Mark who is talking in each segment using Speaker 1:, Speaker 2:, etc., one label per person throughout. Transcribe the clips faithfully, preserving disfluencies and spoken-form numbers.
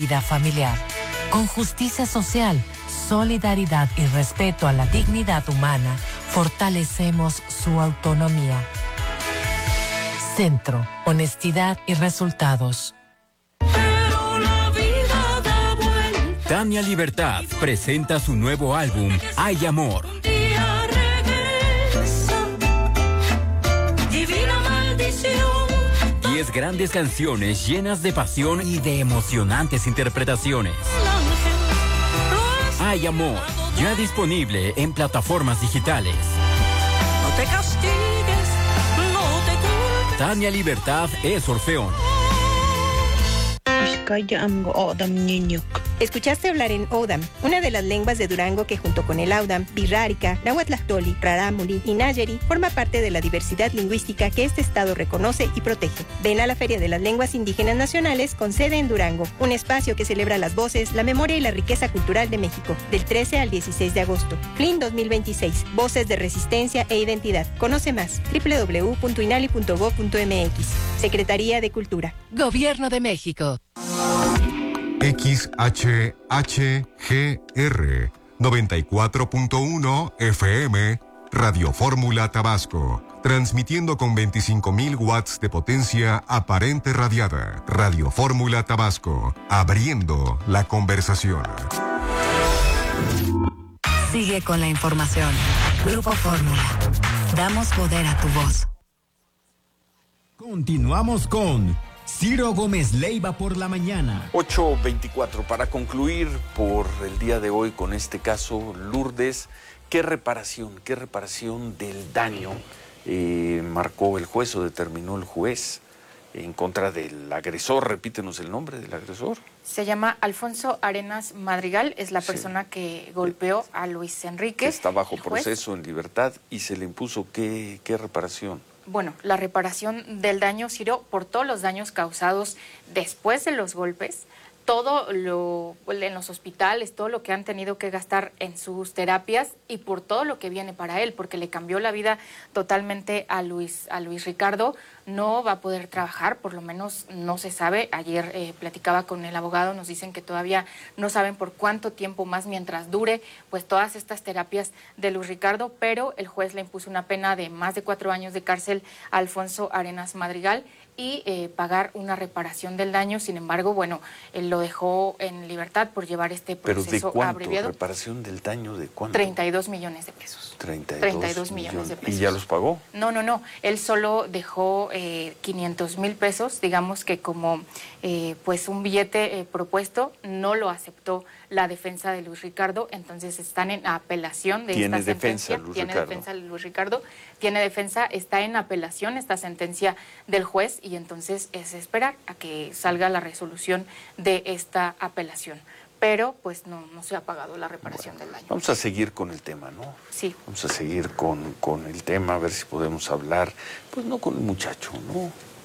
Speaker 1: vida familiar. Con justicia social, solidaridad y respeto a la dignidad humana, fortalecemos su autonomía. Centro, honestidad y resultados.
Speaker 2: Pero la vida da vuelta.
Speaker 3: Tania Libertad presenta su nuevo álbum, Hay Amor.
Speaker 2: Un día regresa, divina maldición.
Speaker 3: Diez grandes canciones llenas de pasión y de emocionantes interpretaciones. Hay Amor, ya disponible en plataformas digitales.
Speaker 2: No te castigues, no te culpes.
Speaker 3: Tania Libertad es Orfeón.
Speaker 4: Escuchaste hablar en Odam, una de las lenguas de Durango que junto con el Audam, Birrárica, Nahuatlactoli, Rarámuri y Nayeri forma parte de la diversidad lingüística que este estado reconoce y protege. Ven a la Feria de las Lenguas Indígenas Nacionales con sede en Durango, un espacio que celebra las voces, la memoria y la riqueza cultural de México, del trece al dieciséis de agosto. F L I N dos mil veintiséis, Voces de Resistencia e Identidad. Conoce más, doble u doble u doble u punto inali punto gob punto eme equis. Secretaría de Cultura.
Speaker 1: Gobierno de México.
Speaker 5: X H H G R noventa y cuatro punto uno F M, Radio Fórmula Tabasco, transmitiendo con veinticinco mil watts de potencia aparente radiada. Radio Fórmula Tabasco, abriendo la conversación.
Speaker 1: Sigue con la información. Grupo Fórmula. Damos poder a tu voz.
Speaker 6: Continuamos con Ciro Gómez Leiva por la mañana.
Speaker 7: ocho veinticuatro, para concluir por el día de hoy con este caso, Lourdes, ¿qué reparación, qué reparación del daño eh, marcó el juez o determinó el juez en contra del agresor? Repítenos el nombre del agresor.
Speaker 8: Se llama Alfonso Arenas Madrigal, es la persona sí. que golpeó a Luis Enrique.
Speaker 7: Que está bajo proceso en libertad y se le impuso qué, qué reparación.
Speaker 8: Bueno, la reparación del daño, Ciro, por todos los daños causados después de los golpes, todo lo en los hospitales, todo lo que han tenido que gastar en sus terapias y por todo lo que viene para él, porque le cambió la vida totalmente a Luis, a Luis Ricardo. No va a poder trabajar, por lo menos no se sabe. Ayer eh, platicaba con el abogado, nos dicen que todavía no saben por cuánto tiempo más mientras dure pues todas estas terapias de Luis Ricardo, pero el juez le impuso una pena de más de cuatro años de cárcel a Alfonso Arenas Madrigal y eh, pagar una reparación del daño. Sin embargo, bueno, él lo dejó en libertad por llevar este proceso
Speaker 7: abreviado. ¿Pero de cuánto?
Speaker 8: Abreviado.
Speaker 7: ¿Reparación del daño de cuánto?
Speaker 8: treinta y dos millones de pesos.
Speaker 7: treinta y dos,
Speaker 8: treinta y dos millones de pesos.
Speaker 7: ¿Y ya los pagó?
Speaker 8: No, no, no. Él solo dejó eh, quinientos mil pesos, digamos que como eh, pues un billete eh, propuesto, no lo aceptó la defensa de Luis Ricardo, entonces están en apelación de esta sentencia.
Speaker 7: Defensa, Luis
Speaker 8: tiene
Speaker 7: Ricardo.
Speaker 8: defensa Luis Ricardo, tiene defensa, está en apelación esta sentencia del juez y entonces es esperar a que salga la resolución de esta apelación. Pero pues no, no se ha pagado la reparación bueno, del daño.
Speaker 7: Vamos a seguir con el tema, ¿no?
Speaker 8: Sí.
Speaker 7: Vamos a seguir con, con el tema, a ver si podemos hablar, pues no con el muchacho, ¿no?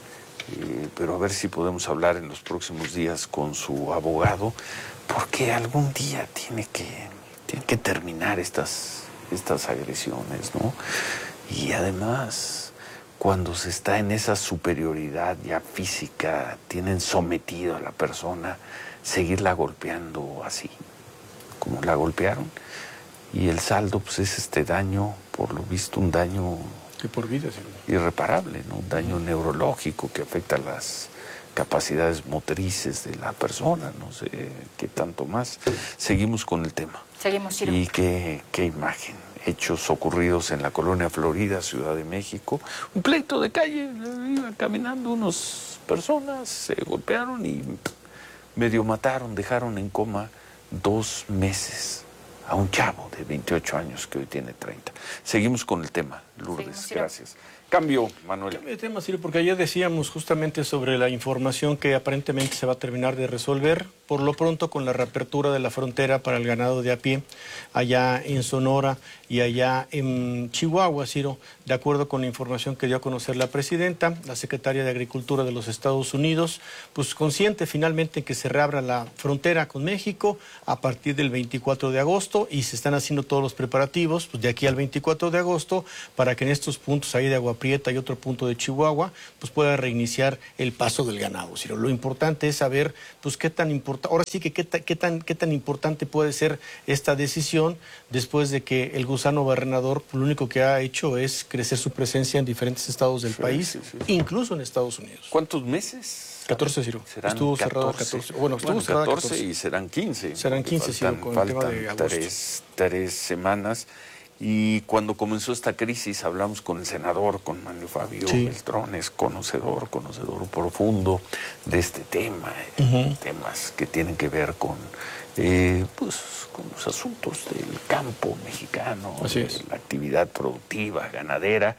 Speaker 7: Eh, pero a ver si podemos hablar en los próximos días con su abogado, porque algún día tiene que, tiene que terminar estas, estas agresiones, ¿no? Y además, cuando se está en esa superioridad ya física, tienen sometido a la persona, seguirla golpeando así, como la golpearon. Y el saldo, pues, es este daño, por lo visto, un daño
Speaker 9: que por vida, sí.
Speaker 7: irreparable, ¿no? Un daño neurológico que afecta las capacidades motrices de la persona, no sé qué tanto más. Seguimos con el tema.
Speaker 8: Seguimos, Ciro.
Speaker 7: Y qué, qué imagen. Hechos ocurridos en la colonia Florida, Ciudad de México. Un pleito de calle, iban caminando unas personas, se golpearon y medio mataron, dejaron en coma dos meses a un chavo de veintiocho años que hoy tiene treinta. Seguimos con el tema, Lourdes, sí, gracias. Cambio, Manuel.
Speaker 9: Cambio de tema, Ciro, porque ayer decíamos justamente sobre la información que aparentemente se va a terminar de resolver, por lo pronto con la reapertura de la frontera para el ganado de a pie, allá en Sonora y allá en Chihuahua, Ciro, de acuerdo con la información que dio a conocer la presidenta, la secretaria de Agricultura de los Estados Unidos, pues consciente finalmente que se reabra la frontera con México a partir del veinticuatro de agosto y se están haciendo todos los preparativos, pues de aquí al veinticuatro de agosto, para que en estos puntos ahí de Agua Prieta Prieta y otro punto de Chihuahua, pues pueda reiniciar el paso del ganado. Ciro, lo importante es saber, pues qué tan importante, ahora sí que qué, ta, qué, tan, qué tan importante puede ser esta decisión después de que el gusano barrenador, pues, lo único que ha hecho es crecer su presencia en diferentes estados del sí, país, sí, sí. incluso en Estados Unidos.
Speaker 7: ¿Cuántos meses?
Speaker 9: catorce, Ciro.
Speaker 7: Serán
Speaker 9: estuvo
Speaker 7: catorce.
Speaker 9: Cerrado catorce. Bueno, estuvo
Speaker 7: bueno,
Speaker 9: cerrada
Speaker 7: catorce,
Speaker 9: catorce
Speaker 7: y serán quince.
Speaker 9: Serán quince, Ciro, con el tema de agosto.
Speaker 7: Tres, tres semanas. Y cuando comenzó esta crisis hablamos con el senador, con Manlio Fabio sí. Beltrones, conocedor, conocedor profundo de este tema, uh-huh. temas que tienen que ver con, eh, pues, con los asuntos del campo mexicano,
Speaker 9: Así
Speaker 7: de
Speaker 9: es.
Speaker 7: la actividad productiva, ganadera.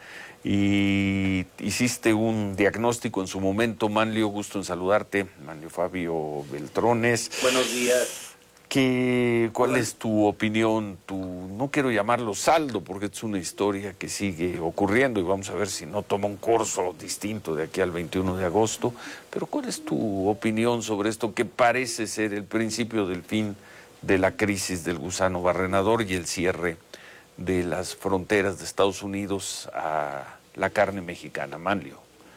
Speaker 7: Y hiciste un diagnóstico en su momento, Manlio, gusto en saludarte, Manlio Fabio Beltrones.
Speaker 10: Buenos días.
Speaker 7: ¿Qué, ¿Cuál es tu opinión? Tu, no quiero llamarlo saldo, porque es una historia que sigue ocurriendo y vamos a ver si no toma un curso distinto de aquí al veintiuno de agosto, pero ¿cuál es tu opinión sobre esto que parece ser el principio del fin de la crisis del gusano barrenador y el cierre de las fronteras de Estados Unidos a la carne mexicana? Manlio.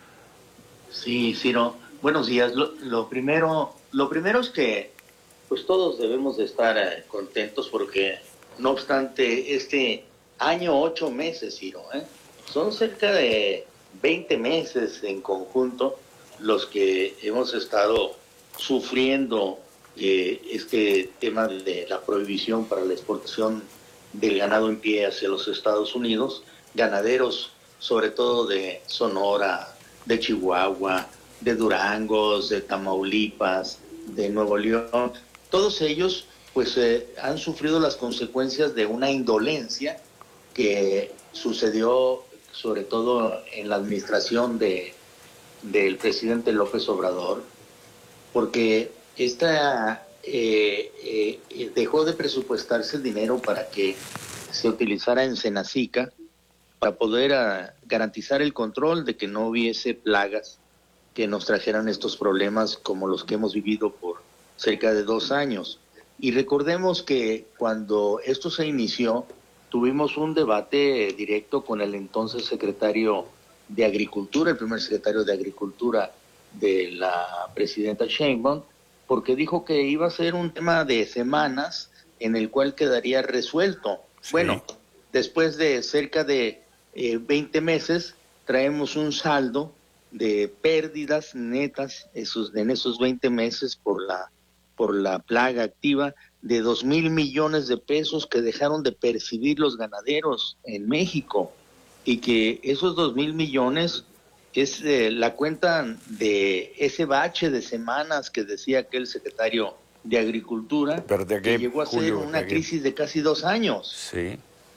Speaker 10: Sí, Ciro, buenos días. Lo, lo primero, lo primero es que pues todos debemos de estar eh, contentos porque no obstante este año, ocho meses, Ciro, ¿eh? son cerca de veinte meses en conjunto los que hemos estado sufriendo eh, este tema de la prohibición para la exportación del ganado en pie hacia los Estados Unidos, ganaderos sobre todo de Sonora, de Chihuahua, de Durango, de Tamaulipas, de Nuevo León, todos ellos pues eh, han sufrido las consecuencias de una indolencia que sucedió sobre todo en la administración de del presidente López Obrador, porque esta eh, eh, dejó de presupuestarse el dinero para que se utilizara en Senacica para poder a, garantizar el control de que no hubiese plagas que nos trajeran estos problemas como los que hemos vivido por cerca de dos años. Y recordemos que cuando esto se inició, tuvimos un debate directo con el entonces secretario de Agricultura, el primer secretario de Agricultura de la presidenta Sheinbaum, porque dijo que iba a ser un tema de semanas en el cual quedaría resuelto. Sí. Bueno, después de cerca de eh, veinte meses, traemos un saldo de pérdidas netas esos, en esos veinte meses por la, por la plaga activa de dos mil millones de pesos que dejaron de percibir los ganaderos en México, y que esos dos mil millones es eh, la cuenta de ese bache de semanas que decía aquel secretario de Agricultura, que llegó a ser una crisis de casi dos años.
Speaker 7: Sí.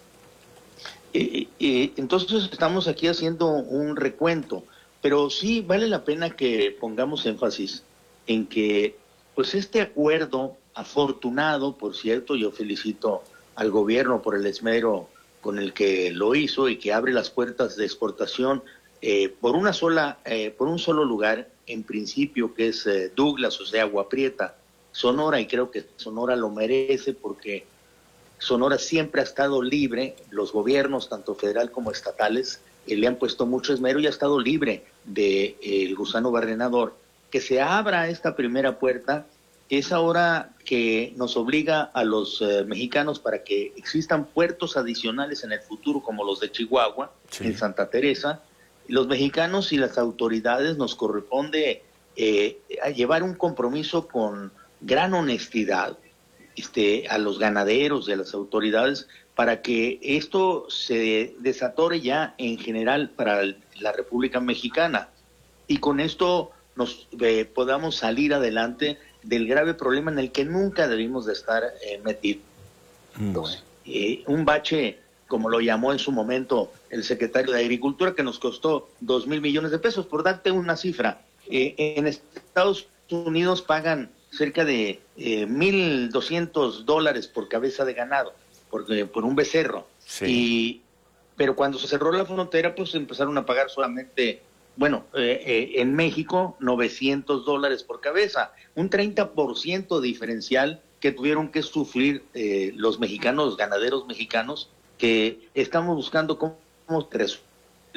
Speaker 10: Y, y, entonces estamos aquí haciendo un recuento, pero sí vale la pena que pongamos énfasis en que pues este acuerdo afortunado, por cierto, yo felicito al gobierno por el esmero con el que lo hizo y que abre las puertas de exportación eh, por una sola, eh, por un solo lugar, en principio, que es eh, Douglas, o sea, Agua Prieta, Sonora, y creo que Sonora lo merece porque Sonora siempre ha estado libre, los gobiernos, tanto federal como estatales, eh, le han puesto mucho esmero y ha estado libre del de, eh, gusano barrenador. Que se abra esta primera puerta es ahora que nos obliga a los eh, mexicanos para que existan puertos adicionales en el futuro, como los de Chihuahua, sí. en Santa Teresa. Los mexicanos y las autoridades nos corresponde eh, a llevar un compromiso con gran honestidad este, a los ganaderos y a las autoridades para que esto se desatore ya en general para la República Mexicana y con esto nos eh, podamos salir adelante del grave problema en el que nunca debimos de estar eh, metidos. Bueno. Eh, un bache, como lo llamó en su momento el secretario de Agricultura, que nos costó dos mil millones de pesos. Por darte una cifra, eh, en Estados Unidos pagan cerca de eh, mil doscientos dólares por cabeza de ganado, por, eh, por un becerro. Sí. Y, pero cuando se cerró la frontera, pues empezaron a pagar solamente... Bueno, eh, eh, en México, novecientos dólares por cabeza, un treinta por ciento diferencial que tuvieron que sufrir eh, los mexicanos, los ganaderos mexicanos, que estamos buscando cómo se resuelve.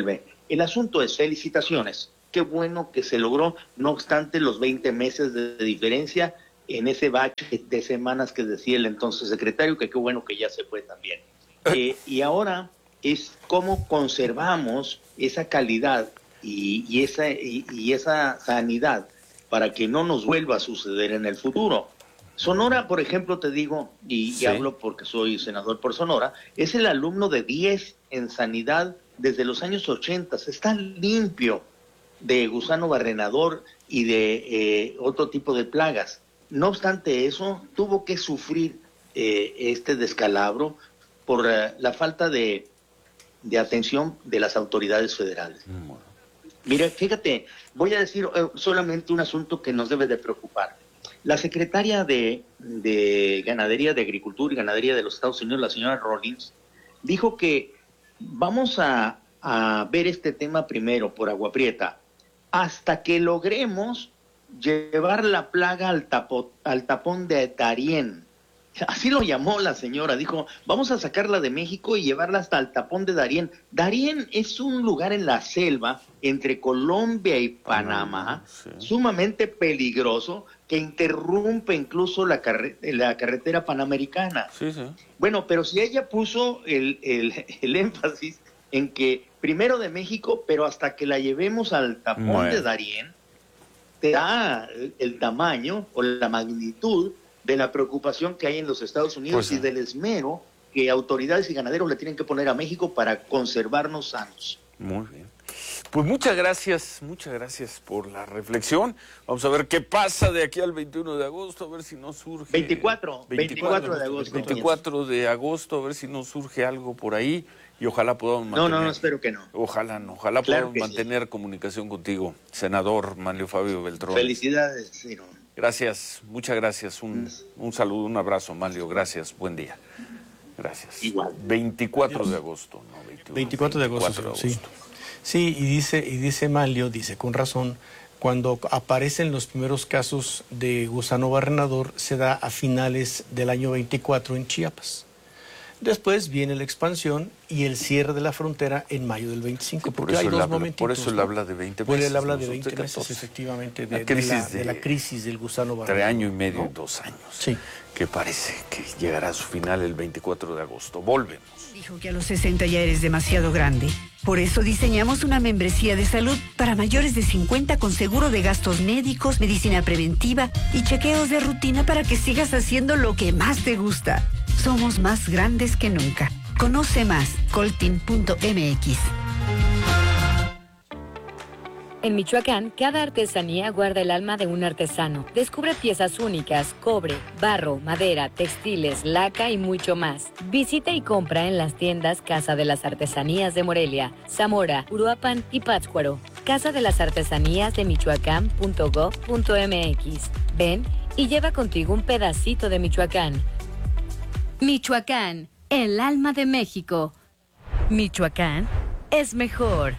Speaker 10: El asunto es felicitaciones. Qué bueno que se logró, no obstante los veinte meses de, de diferencia en ese bache de semanas que decía el entonces secretario, que qué bueno que ya se fue también. Eh, y ahora es cómo conservamos esa calidad y, y, esa, y, y esa sanidad para que no nos vuelva a suceder en el futuro. Sonora, por ejemplo, te digo, y, sí. y hablo porque soy senador por Sonora, es el alumno de diez en sanidad desde los años ochenta, está limpio de gusano barrenador y de eh, otro tipo de plagas. No obstante eso, tuvo que sufrir eh, este descalabro por uh, la falta de, de atención de las autoridades federales. Mm. Mira, fíjate, voy a decir uh, solamente un asunto que nos debe de preocupar. La secretaria de, de Ganadería, de Agricultura y Ganadería de los Estados Unidos, la señora Rawlings, dijo que vamos a, a ver este tema primero por Agua Prieta, hasta que logremos llevar la plaga al, tapo, al tapón de Darién. Así lo llamó la señora, dijo, vamos a sacarla de México y llevarla hasta el tapón de Darién. Darién es un lugar en la selva entre Colombia y Panamá, sí. sumamente peligroso, que interrumpe incluso la, carre la carretera panamericana. Sí, sí. Bueno, pero si ella puso el, el, el énfasis en que primero de México, pero hasta que la llevemos al tapón bueno. de Darién, te da el tamaño o la magnitud de la preocupación que hay en los Estados Unidos pues sí. y del esmero que autoridades y ganaderos le tienen que poner a México para conservarnos sanos.
Speaker 7: Muy bien. Pues muchas gracias, muchas gracias por la reflexión. Vamos a ver qué pasa de aquí al veintiuno de agosto, a ver si no surge...
Speaker 10: veinticuatro, veinticuatro de agosto.
Speaker 7: veinticuatro de agosto, a ver si no surge algo por ahí y ojalá podamos mantener...
Speaker 10: No, no, no, espero que no.
Speaker 7: Ojalá no, ojalá claro podamos mantener sí. comunicación contigo, senador Manlio Fabio Beltrón.
Speaker 10: Felicidades, Ciro.
Speaker 7: Gracias, muchas gracias. Un, un saludo, un abrazo, Manlio. Gracias, buen día. Gracias.
Speaker 10: Igual.
Speaker 7: veinticuatro de agosto, ¿no? veintiuno,
Speaker 9: veinticuatro de agosto, de agosto. Sí. Sí, y dice, y dice Manlio, dice con razón, cuando aparecen los primeros casos de gusano barrenador, se da a finales del año veinticuatro en Chiapas. Después viene la expansión y el cierre de la frontera en mayo del veinticinco.
Speaker 7: Sí, por, eso hay dos habla, por eso él habla de veinte meses.
Speaker 9: Por él habla de veinte meses, efectivamente, de la, crisis de, la, de, de la crisis del gusano barrenador.
Speaker 7: Entre año y medio, ¿no? dos años.
Speaker 9: Sí.
Speaker 7: Que parece que llegará a su final el veinticuatro de agosto. Volvemos.
Speaker 11: Dijo que a los sesenta ya eres demasiado grande. Por eso diseñamos una membresía de salud para mayores de cincuenta con seguro de gastos médicos, medicina preventiva y chequeos de rutina para que sigas haciendo lo que más te gusta. Somos más grandes que nunca. Conoce más, coltin punto m x.
Speaker 12: En Michoacán, cada artesanía guarda el alma de un artesano. Descubre piezas únicas, cobre, barro, madera, textiles, laca y mucho más. Visita y compra en las tiendas Casa de las Artesanías de Morelia, Zamora, Uruapan y Pátzcuaro. Casa de las Artesanías de Michoacán punto gov punto m x. Ven y lleva contigo un pedacito de Michoacán. Michoacán, el alma de México. Michoacán es mejor.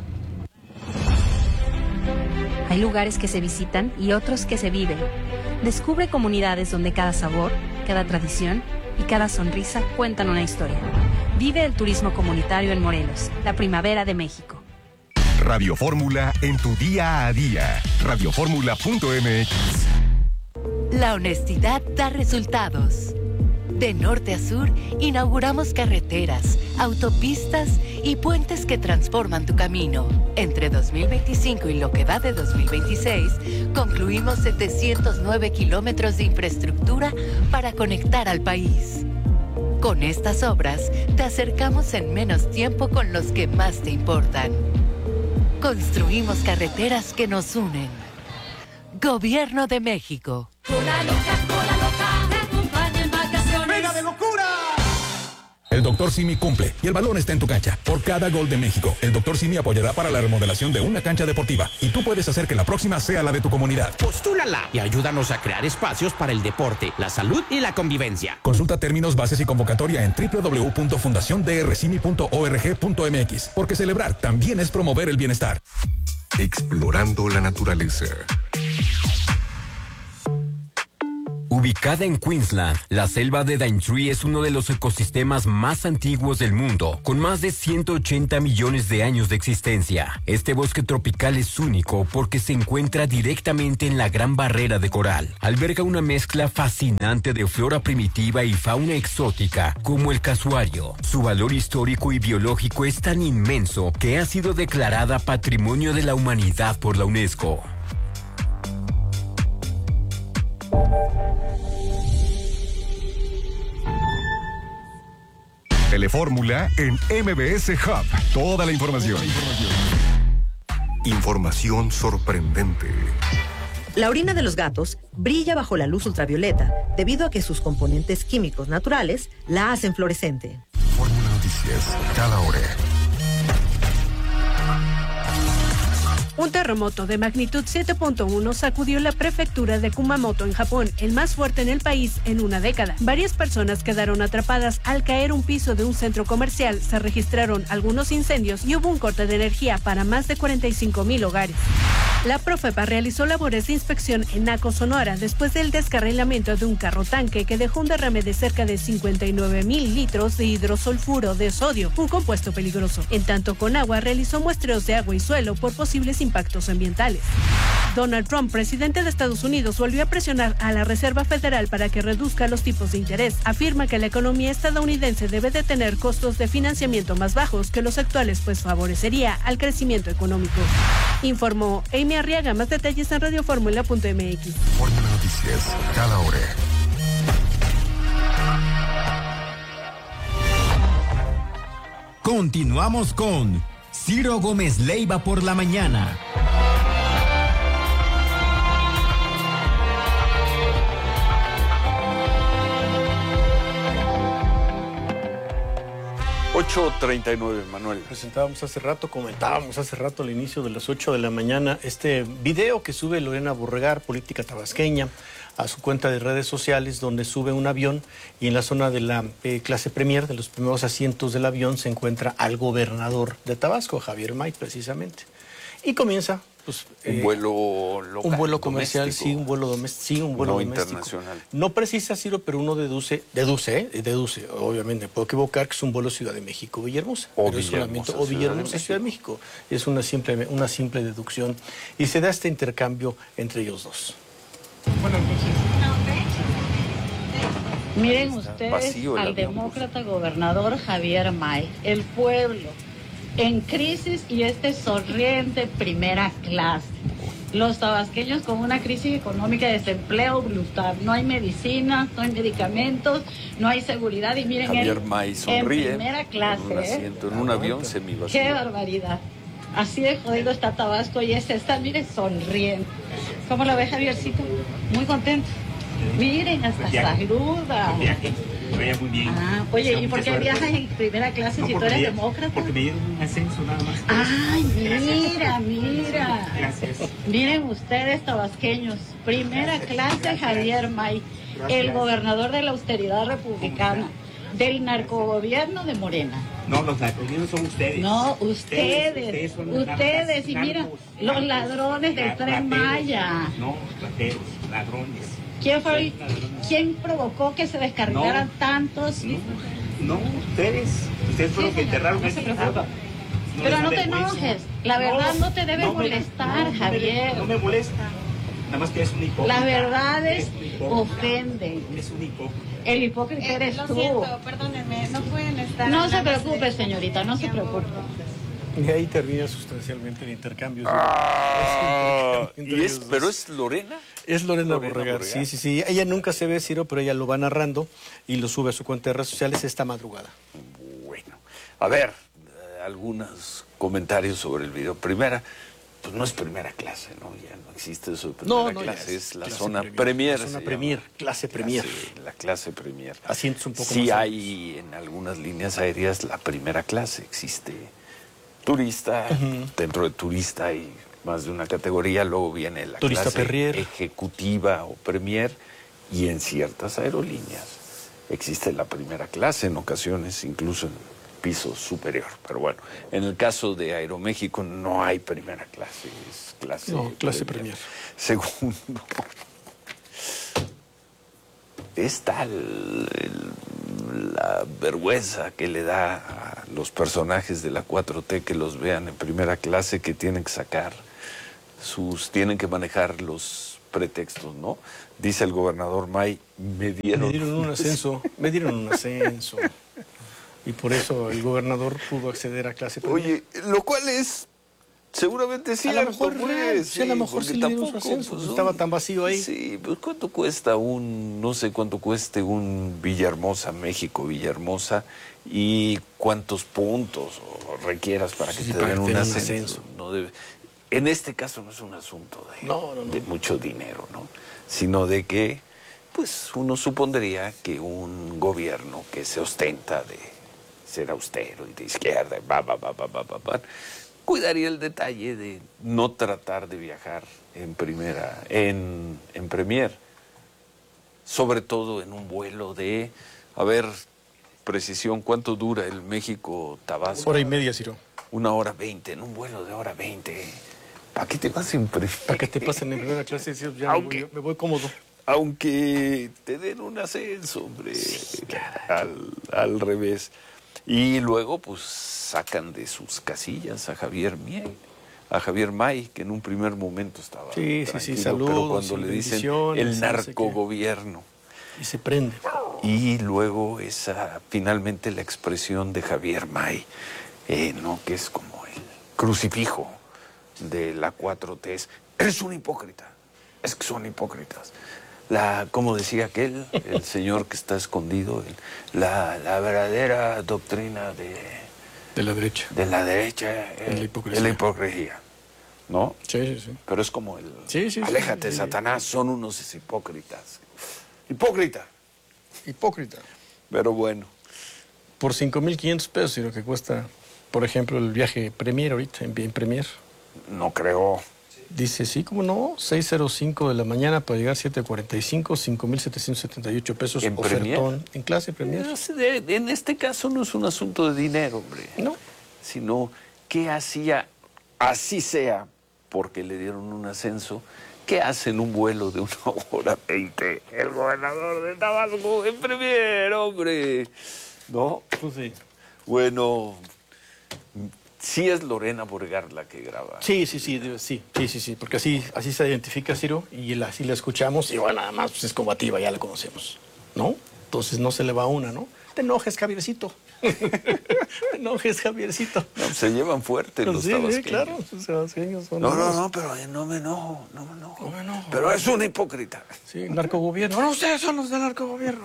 Speaker 13: Hay lugares que se visitan y otros que se viven. Descubre comunidades donde cada sabor, cada tradición y cada sonrisa cuentan una historia. Vive el turismo comunitario en Morelos, la primavera de México.
Speaker 5: Radio Fórmula en tu día a día. radio fórmula punto m x.
Speaker 1: La honestidad da resultados. De norte a sur, inauguramos carreteras, autopistas y puentes que transforman tu camino. Entre dos mil veinticinco y lo que va de dos mil veintiséis, concluimos setecientos nueve kilómetros de infraestructura para conectar al país. Con estas obras, te acercamos en menos tiempo con los que más te importan. Construimos carreteras que nos unen. Gobierno de México.
Speaker 2: Cola loca, cola loca, te acompaña en vacaciones. ¡Venga de locura!
Speaker 14: El doctor Simi cumple y el balón está en tu cancha. Por cada gol de México, el doctor Simi apoyará para la remodelación de una cancha deportiva. Y tú puedes hacer que la próxima sea la de tu comunidad.
Speaker 15: Postúlala y ayúdanos a crear espacios para el deporte, la salud y la convivencia.
Speaker 14: Consulta términos, bases y convocatoria en doble u doble u doble u punto fundación d r simi punto org punto m x. Porque celebrar también es promover el bienestar.
Speaker 5: Explorando la naturaleza.
Speaker 3: Ubicada en Queensland, la selva de Daintree es uno de los ecosistemas más antiguos del mundo, con más de ciento ochenta millones de años de existencia. Este bosque tropical es único porque se encuentra directamente en la Gran Barrera de Coral. Alberga una mezcla fascinante de flora primitiva y fauna exótica, como el casuario. Su valor histórico y biológico es tan inmenso que ha sido declarada Patrimonio de la Humanidad por la UNESCO.
Speaker 5: Telefórmula en M B S Hub. Toda la información. Información sorprendente.
Speaker 16: La orina de los gatos brilla bajo la luz ultravioleta debido a que sus componentes químicos naturales la hacen fluorescente.
Speaker 5: Fórmula Noticias, cada hora.
Speaker 17: Un terremoto de magnitud siete punto uno sacudió la prefectura de Kumamoto en Japón, el más fuerte en el país en una década. Varias personas quedaron atrapadas al caer un piso de un centro comercial, se registraron algunos incendios y hubo un corte de energía para más de cuarenta y cinco mil hogares. La Profepa realizó labores de inspección en Naco, Sonora, después del descarrilamiento de un carro tanque que dejó un derrame de cerca de cincuenta y nueve mil litros de hidrosulfuro de sodio, un compuesto peligroso. En tanto, Conagua realizó muestreos de agua y suelo por posibles impactos ambientales. Donald Trump, presidente de Estados Unidos, volvió a presionar a la Reserva Federal para que reduzca los tipos de interés. Afirma que la economía estadounidense debe de tener costos de financiamiento más bajos que los actuales, pues favorecería al crecimiento económico. Informó Amy Arriaga. Más detalles en radioformula punto m x.
Speaker 5: Fórmula Noticias, cada hora.
Speaker 6: Continuamos con Ciro Gómez Leiva por la mañana.
Speaker 7: ocho treinta y nueve, Manuel.
Speaker 9: Presentábamos hace rato, comentábamos hace rato al inicio de las ocho de la mañana este video que sube Lorena Borregar, política tabasqueña, a su cuenta de redes sociales, donde sube un avión y en la zona de la eh, clase premier, de los primeros asientos del avión, se encuentra al gobernador de Tabasco, Javier May, precisamente. Y comienza pues,
Speaker 7: un
Speaker 9: eh,
Speaker 7: vuelo local,
Speaker 9: un vuelo comercial,
Speaker 7: doméstico.
Speaker 9: sí, un vuelo doméstico, sí, un vuelo
Speaker 7: No
Speaker 9: doméstico.
Speaker 7: internacional.
Speaker 9: No precisa, Ciro, pero uno deduce, deduce, ¿eh? deduce, obviamente, puedo equivocar, que es un vuelo Ciudad de México, Villahermosa.
Speaker 7: O
Speaker 9: pero es
Speaker 7: Villahermosa,
Speaker 9: solamente- o
Speaker 7: Ciudad de
Speaker 9: Villahermosa, Ciudad de México. Es una simple, una simple deducción. Y se da este intercambio entre ellos dos.
Speaker 18: Miren ustedes
Speaker 7: vacío el
Speaker 18: al
Speaker 7: avión,
Speaker 18: demócrata gobernador Javier May, el pueblo en crisis y este sonriente primera clase. Los tabasqueños con una crisis económica de desempleo brutal. No hay medicinas, no hay medicamentos, no hay seguridad. Y miren,
Speaker 7: Javier
Speaker 18: él
Speaker 7: May
Speaker 18: en
Speaker 7: sonríe
Speaker 18: primera clase.
Speaker 7: en un
Speaker 18: ¿eh?
Speaker 7: asiento, en un avión semivacío.
Speaker 18: ¡Qué barbaridad! Así de jodido está Tabasco y ese está, mire, sonriendo. ¿Cómo lo ve, Javiercito? Muy contento. Miren, hasta saluda.
Speaker 19: Vaya muy bien.
Speaker 18: Ah, oye, ¿y por qué viajas en primera clase
Speaker 19: No,
Speaker 18: si tú
Speaker 19: porque
Speaker 18: eres
Speaker 19: me-
Speaker 18: demócrata?
Speaker 19: Porque me dieron un ascenso nada más.
Speaker 18: Ay,
Speaker 19: Gracias.
Speaker 18: mira, mira.
Speaker 19: Gracias.
Speaker 18: Miren ustedes, tabasqueños. Primera clase,
Speaker 19: gracias.
Speaker 18: Javier May,
Speaker 19: Gracias.
Speaker 18: el gobernador de la austeridad republicana, del narcogobierno de Morena.
Speaker 19: No, los narcoguerreros son ustedes.
Speaker 18: No, ustedes,
Speaker 19: Ustedes son
Speaker 18: ustedes,
Speaker 19: narcos,
Speaker 18: y mira,
Speaker 19: narcos,
Speaker 18: los
Speaker 19: narcos,
Speaker 18: ladrones del
Speaker 19: ra-
Speaker 18: Tren
Speaker 19: rateros.
Speaker 18: Maya.
Speaker 19: No, rateros, ladrones.
Speaker 18: ¿Quién fue el- quién provocó que se descarrilaran
Speaker 19: No.
Speaker 18: tantos?
Speaker 19: No, no, ustedes. Ustedes fueron los que enterraron
Speaker 18: no
Speaker 19: a
Speaker 18: se
Speaker 19: ese
Speaker 18: preocupe.
Speaker 19: Estado. No
Speaker 18: Pero
Speaker 19: les
Speaker 18: no
Speaker 19: da
Speaker 18: te
Speaker 19: vergüenza.
Speaker 18: enojes. La verdad no te debe
Speaker 19: no me-
Speaker 18: molestar,
Speaker 19: no, no me-
Speaker 18: Javier.
Speaker 19: No me molesta. Nada más que es un hipócrita.
Speaker 18: Las verdades
Speaker 19: Es un hipócrita.
Speaker 18: ofenden.
Speaker 19: Es un hipócrita.
Speaker 18: El hipócrita
Speaker 20: Eh,
Speaker 18: eres
Speaker 20: lo
Speaker 18: tú.
Speaker 20: siento, perdónenme, no pueden estar.
Speaker 18: No se
Speaker 20: nada más
Speaker 18: preocupe,
Speaker 20: de-
Speaker 18: señorita, no se preocupe.
Speaker 9: Y ahí termina sustancialmente el intercambio.
Speaker 7: Ah,
Speaker 9: Es un intercambio
Speaker 7: y
Speaker 9: entre
Speaker 7: es,
Speaker 9: ellos
Speaker 7: pero
Speaker 9: dos.
Speaker 7: es Lorena.
Speaker 9: Es Lorena,
Speaker 7: Lorena
Speaker 9: Borregar,
Speaker 7: Borregar.
Speaker 9: sí, sí, sí. Ella nunca se ve, Ciro, pero ella lo va narrando y lo sube a su cuenta de redes sociales esta madrugada.
Speaker 7: Bueno, a ver, eh, algunos comentarios sobre el video. Primera, pues no es primera clase, ¿no? Ya no existe eso de primera
Speaker 9: No, no, ya
Speaker 7: clase,
Speaker 9: es
Speaker 7: es la
Speaker 9: clase
Speaker 7: zona
Speaker 9: premier,
Speaker 7: premier.
Speaker 9: la zona
Speaker 7: se
Speaker 9: premier,
Speaker 7: llama.
Speaker 9: clase premier.
Speaker 7: La clase premier.
Speaker 9: Asientos un poco
Speaker 7: Sí
Speaker 9: más
Speaker 7: hay en algunas líneas aéreas la primera clase, existe turista,
Speaker 9: Ujú.
Speaker 7: dentro de turista hay más de una categoría, luego viene la
Speaker 9: Turista
Speaker 7: clase
Speaker 9: Perrier.
Speaker 7: ejecutiva o premier, y en ciertas aerolíneas existe la primera clase, en ocasiones incluso en piso superior. Pero bueno, en el caso de Aeroméxico no hay primera clase, es clase
Speaker 9: No, clase premier.
Speaker 7: Segundo, es tal el, la vergüenza que le da a los personajes de la cuatro T que los vean en primera clase, que tienen que sacar sus, tienen que manejar los pretextos, ¿no? Dice el gobernador May, me dieron...
Speaker 9: Me dieron un ascenso, me dieron un ascenso. Y por eso el gobernador pudo acceder a clase primera.
Speaker 7: Oye, lo cual es... Seguramente sí,
Speaker 9: a lo mejor,
Speaker 7: pues,
Speaker 9: sí, a lo mejor sí le dieron su ascenso, pues, estaba tan vacío ahí.
Speaker 7: Sí, pues ¿cuánto cuesta un, no sé cuánto cueste un Villahermosa, México, Villahermosa, y cuántos puntos requieras para que sí, te den un ascenso? ascenso. No debe, en este caso no es un asunto de, no, no, no. de mucho dinero, ¿no? Sino de que, pues uno supondría que un gobierno que se ostenta de ser austero y de izquierda, va, va, va, va, va, va, va, cuidaría el detalle de no tratar de viajar en primera, en, en Premier, sobre todo en un vuelo de, a ver, precisión, ¿cuánto dura el México-Tabasco?
Speaker 9: Hora y media, Ciro.
Speaker 7: Una hora veinte, en un vuelo de hora veinte. ¿Para qué te vas en Premier?
Speaker 9: Para que te pasen en primera clase, Ciro, ya aunque, me, voy, me voy cómodo.
Speaker 7: Aunque te den un ascenso, hombre, sí, al, al revés. Y luego, pues, sacan de sus casillas a Javier Mier, a Javier May, que en un primer momento estaba
Speaker 9: sí, sí, sí, saludos,
Speaker 7: pero cuando le dicen el narcogobierno.
Speaker 9: Y se prende.
Speaker 7: Y luego esa, finalmente la expresión de Javier May, eh, ¿no? Que es como el crucifijo de la cuatro T. Eres un hipócrita. Es que son hipócritas. La, como decía aquel, el señor que está escondido, el, la, la verdadera doctrina de...
Speaker 9: De la derecha.
Speaker 7: De la derecha es la hipocresía. Es la hipocresía, ¿no?
Speaker 9: Sí, sí, sí.
Speaker 7: Pero es como el...
Speaker 9: Sí, sí,
Speaker 7: aléjate,
Speaker 9: sí, sí,
Speaker 7: Satanás, son unos hipócritas. Hipócrita.
Speaker 9: Hipócrita.
Speaker 7: Pero bueno.
Speaker 9: Por cinco mil quinientos pesos, y lo que cuesta, por ejemplo, el viaje Premier ahorita, en, en Premier.
Speaker 7: No creo...
Speaker 9: Dice, sí, ¿cómo no? seis cero cinco de la mañana para llegar siete cuarenta y cinco, cinco mil setecientos setenta y ocho pesos.
Speaker 7: ¿En Premier?
Speaker 9: En clase Premier.
Speaker 7: En este caso no es un asunto de dinero, hombre.
Speaker 9: No.
Speaker 7: Sino, ¿qué hacía? Así sea, porque le dieron un ascenso. ¿Qué hace en un vuelo de una hora veinte? El gobernador de Tabasco en Premier, hombre. ¿No?
Speaker 9: Pues sí.
Speaker 7: Bueno... Sí es Lorena Borgar la que graba.
Speaker 9: Sí, sí, sí, sí, sí, sí, sí, porque así, así se identifica, Ciro, y la, así la escuchamos, y bueno, nada más pues es combativa, ya la conocemos, ¿no? Entonces no se le va una, ¿no? Te enojes, Javiercito. Te enojes, Javiercito.
Speaker 7: No, se llevan fuerte los
Speaker 9: sí,
Speaker 7: tabasqueños.
Speaker 9: Sí, claro, los tabasqueños son...
Speaker 7: No, no, no, pero no me enojo, no me enojo. No me enojo. Pero es un hipócrita.
Speaker 9: Sí, narcogobierno. No, ustedes son los del narcogobierno.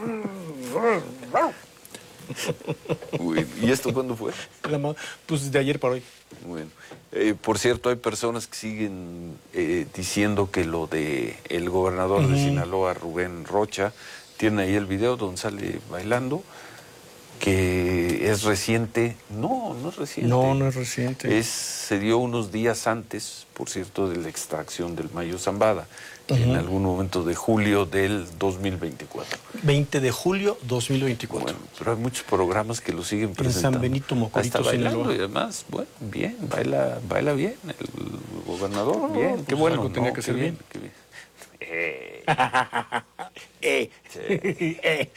Speaker 7: Uy, ¿y esto cuándo fue?
Speaker 9: Pues de ayer para hoy.
Speaker 7: Bueno, eh, por cierto, hay personas que siguen eh, diciendo que lo de el gobernador uh-huh. de Sinaloa, Rubén Rocha, tiene ahí el video donde sale bailando, que es reciente. No, no es reciente.
Speaker 9: No, no es reciente.
Speaker 7: Es, se dio unos días antes, por cierto, de la extracción del Mayo Zambada. Uh-huh. En algún momento de julio del dos mil veinticuatro.
Speaker 9: veinte de julio dos mil veinticuatro.
Speaker 7: Bueno, pero hay muchos programas que lo siguen presentando.
Speaker 9: En San Benito, Mocorito,
Speaker 7: Sinaloa. Y además, bueno, bien, baila, baila bien el gobernador, oh, bien, pues qué bueno.
Speaker 9: Algo tenía
Speaker 7: no,
Speaker 9: que ser bien.
Speaker 7: bien. Qué bien. Eh,
Speaker 9: eh,
Speaker 7: sí. eh.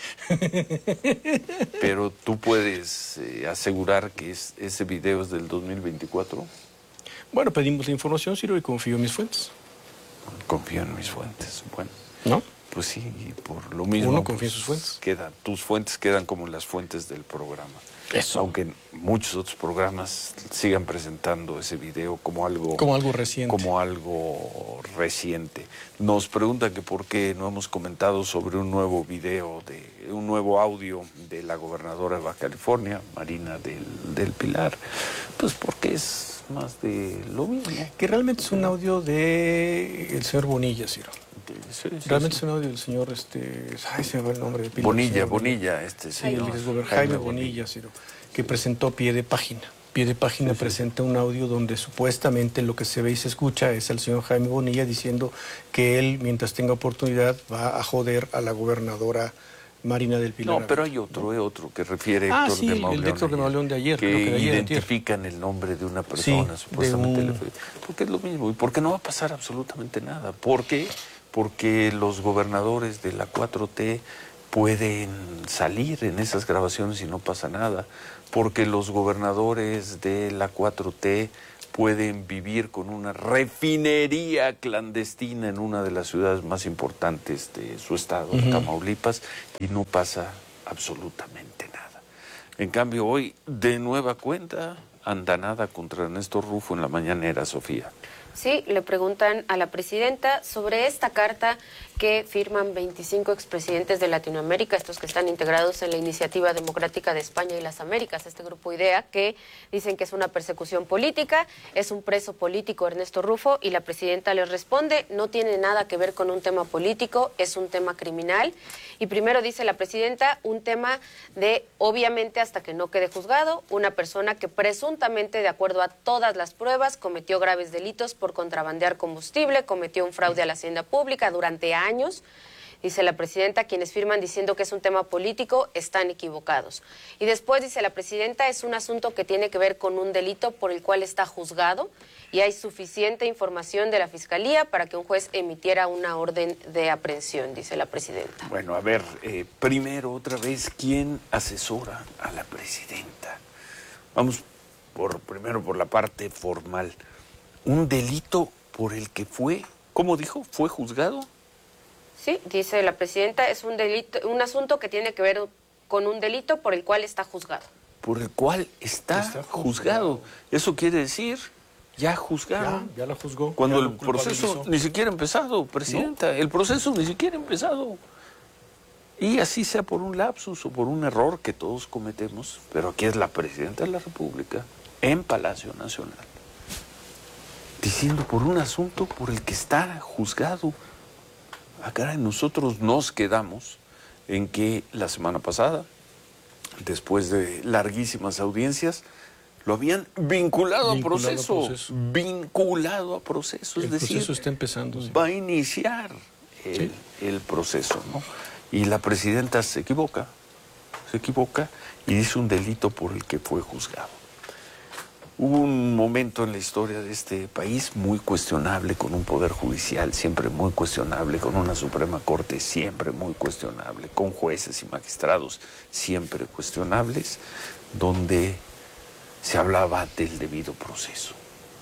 Speaker 7: Pero tú puedes eh, asegurar que es, ese video es del dos mil veinticuatro.
Speaker 9: Bueno, pedimos la información, Ciro, y confío en mis fuentes.
Speaker 7: Confío en mis fuentes. Bueno,
Speaker 9: ¿no?
Speaker 7: Pues sí, y por lo mismo.
Speaker 9: Uno confía
Speaker 7: pues,
Speaker 9: en sus fuentes.
Speaker 7: Queda, tus fuentes quedan como las fuentes del programa.
Speaker 9: Eso.
Speaker 7: Aunque muchos otros programas sigan presentando ese video como algo.
Speaker 9: Como algo reciente.
Speaker 7: Como algo reciente. Nos preguntan que por qué no hemos comentado sobre un nuevo video, de un nuevo audio de la gobernadora de Baja California, Marina del, del Pilar. Pues porque es más de lo mismo.
Speaker 9: Que realmente es un audio de el señor Bonilla, Ciro.
Speaker 7: Sí, sí,
Speaker 9: realmente
Speaker 7: sí.
Speaker 9: es un audio del señor, este, ay, se me va el nombre de Pilar.
Speaker 7: Bonilla, Bonilla, este
Speaker 9: sí, el Jaime, Jaime Bonilla, Ciro, que presentó pie de página. Pie de página sí, presenta sí. un audio donde supuestamente lo que se ve y se escucha es al señor Jaime Bonilla diciendo que él, mientras tenga oportunidad, va a joder a la gobernadora Marina del Pilar.
Speaker 7: No, pero hay otro, eh, otro que refiere
Speaker 9: ah,
Speaker 7: Héctor
Speaker 9: sí,
Speaker 7: de Mauleón.
Speaker 9: el de Héctor de Mauleón de ayer.
Speaker 7: Que
Speaker 9: creo que de ayer,
Speaker 7: identifican
Speaker 9: ayer.
Speaker 7: el nombre de una persona,
Speaker 9: sí,
Speaker 7: supuestamente.
Speaker 9: un...
Speaker 7: Porque es lo mismo. ¿Y por qué no va a pasar absolutamente nada? ¿Por qué? Porque los gobernadores de la cuatro T pueden salir en esas grabaciones y no pasa nada, porque los gobernadores de la cuatro T pueden vivir con una refinería clandestina en una de las ciudades más importantes de su estado, uh-huh. Tamaulipas, y no pasa absolutamente nada. En cambio, hoy, de nueva cuenta, andanada contra Ernesto Rufo en la mañanera, Sofía.
Speaker 21: Sí, le preguntan a la presidenta sobre esta carta que firman veinticinco expresidentes de Latinoamérica, estos que están integrados en la Iniciativa Democrática de España y las Américas, este grupo IDEA, que dicen que es una persecución política, es un preso político Ernesto Rufo, y la presidenta les responde, no tiene nada que ver con un tema político, es un tema criminal. Y primero dice la presidenta, un tema de, obviamente, hasta que no quede juzgado, una persona que presuntamente, de acuerdo a todas las pruebas, cometió graves delitos por contrabandear combustible, cometió un fraude a la hacienda pública durante años. Dice la presidenta, quienes firman diciendo que es un tema político están equivocados. Y después dice la presidenta, es un asunto que tiene que ver con un delito por el cual está juzgado y hay suficiente información de la Fiscalía para que un juez emitiera una orden de aprehensión, dice la presidenta.
Speaker 7: Bueno, a ver, eh, primero otra vez, ¿quién asesora a la presidenta? Vamos por primero por la parte formal. Un delito por el que fue, ¿cómo dijo? ¿Fue juzgado?
Speaker 21: Sí, dice la presidenta, es un delito, un asunto que tiene que ver con un delito por el cual está juzgado.
Speaker 7: Por el cual está, está juzgado. juzgado. Eso quiere decir, ya juzgaron.
Speaker 9: Ya, ya la juzgó.
Speaker 7: Cuando el proceso ni siquiera ha empezado, presidenta. ¿No? El proceso ni siquiera ha empezado. Y así sea por un lapsus o por un error que todos cometemos, pero aquí es la presidenta de la República, en Palacio Nacional, diciendo por un asunto por el que está juzgado. Acá nosotros nos quedamos en que la semana pasada, después de larguísimas audiencias, lo habían vinculado, vinculado a, proceso, a proceso. Vinculado a proceso.
Speaker 9: El
Speaker 7: es decir,
Speaker 9: proceso está empezando. Sí.
Speaker 7: Va a iniciar el, sí. el proceso, ¿no? Y la presidenta se equivoca, se equivoca y dice un delito por el que fue juzgado. Hubo un momento en la historia de este país muy cuestionable, con un poder judicial siempre muy cuestionable, con una Suprema Corte siempre muy cuestionable, con jueces y magistrados siempre cuestionables, donde se hablaba del debido proceso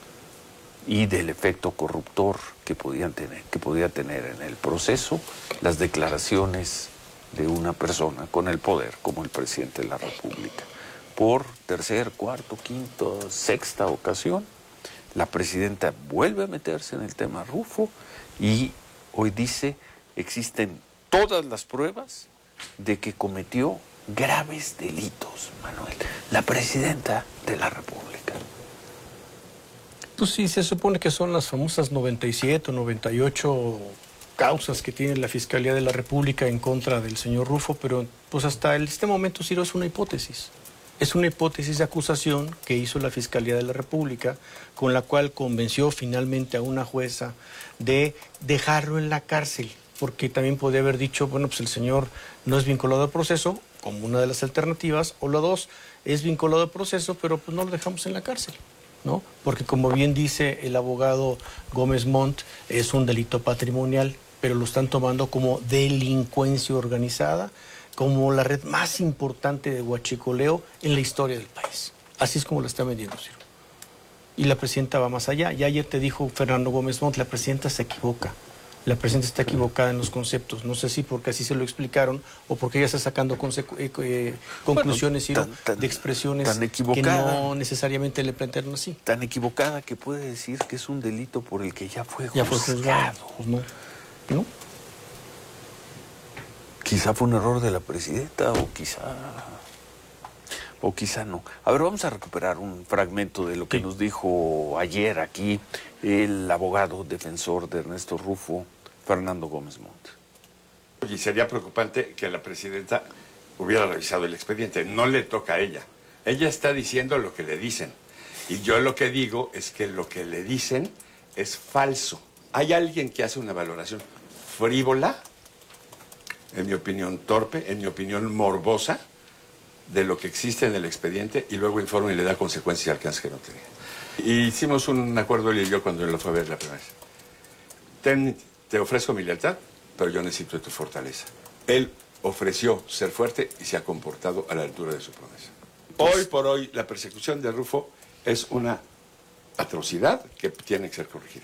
Speaker 7: y del efecto corruptor que podían tener, que podía tener en el proceso las declaraciones de una persona con el poder, como el presidente de la República. Por tercer, cuarto, quinto, sexta ocasión, la presidenta vuelve a meterse en el tema Rufo y hoy dice, existen todas las pruebas de que cometió graves delitos, Manuel, la presidenta de la República.
Speaker 9: Pues sí, se supone que son las famosas noventa y siete o noventa y ocho causas que tiene la Fiscalía de la República en contra del señor Rufo, pero pues hasta este momento, Ciro, es una hipótesis. Es una hipótesis de acusación que hizo la Fiscalía de la República, con la cual convenció finalmente a una jueza de dejarlo en la cárcel, porque también podía haber dicho, bueno, pues el señor no es vinculado al proceso, como una de las alternativas, o la dos, es vinculado al proceso, pero pues no lo dejamos en la cárcel, ¿no? Porque como bien dice el abogado Gómez Montt, es un delito patrimonial, pero lo están tomando como delincuencia organizada, como la red más importante de huachicoleo en la historia del país. Así es como la está vendiendo, Ciro. Y la presidenta va más allá. Ya ayer te dijo Fernando Gómez Montt, la presidenta se equivoca. La presidenta está equivocada en los conceptos. No sé si porque así se lo explicaron o porque ella está sacando eh, eh, conclusiones, bueno, tan, tan, de expresiones que no necesariamente le plantearon así.
Speaker 7: Tan equivocada que puede decir que es un delito por el que ya fue
Speaker 9: ya juzgado. Fue juzgado. Pues no. ¿No?
Speaker 7: Quizá fue un error de la presidenta o quizá o quizá no. A ver, vamos a recuperar un fragmento de lo que sí. nos dijo ayer aquí el abogado defensor de Ernesto Rufo, Fernando Gómez Montt.
Speaker 22: Y sería preocupante que la presidenta hubiera revisado el expediente. No le toca a ella. Ella está diciendo lo que le dicen. Y yo lo que digo es que lo que le dicen es falso. Hay alguien que hace una valoración frívola, en mi opinión torpe, en mi opinión morbosa, de lo que existe en el expediente y luego informa y le da consecuencias al alcance que no tenía. Y hicimos un acuerdo él y yo cuando él lo fue a ver la primera vez. Ten, te ofrezco mi lealtad, pero yo necesito de tu fortaleza. Él ofreció ser fuerte y se ha comportado a la altura de su promesa. Hoy por hoy, la persecución de Rufo es una atrocidad que tiene que ser corregida.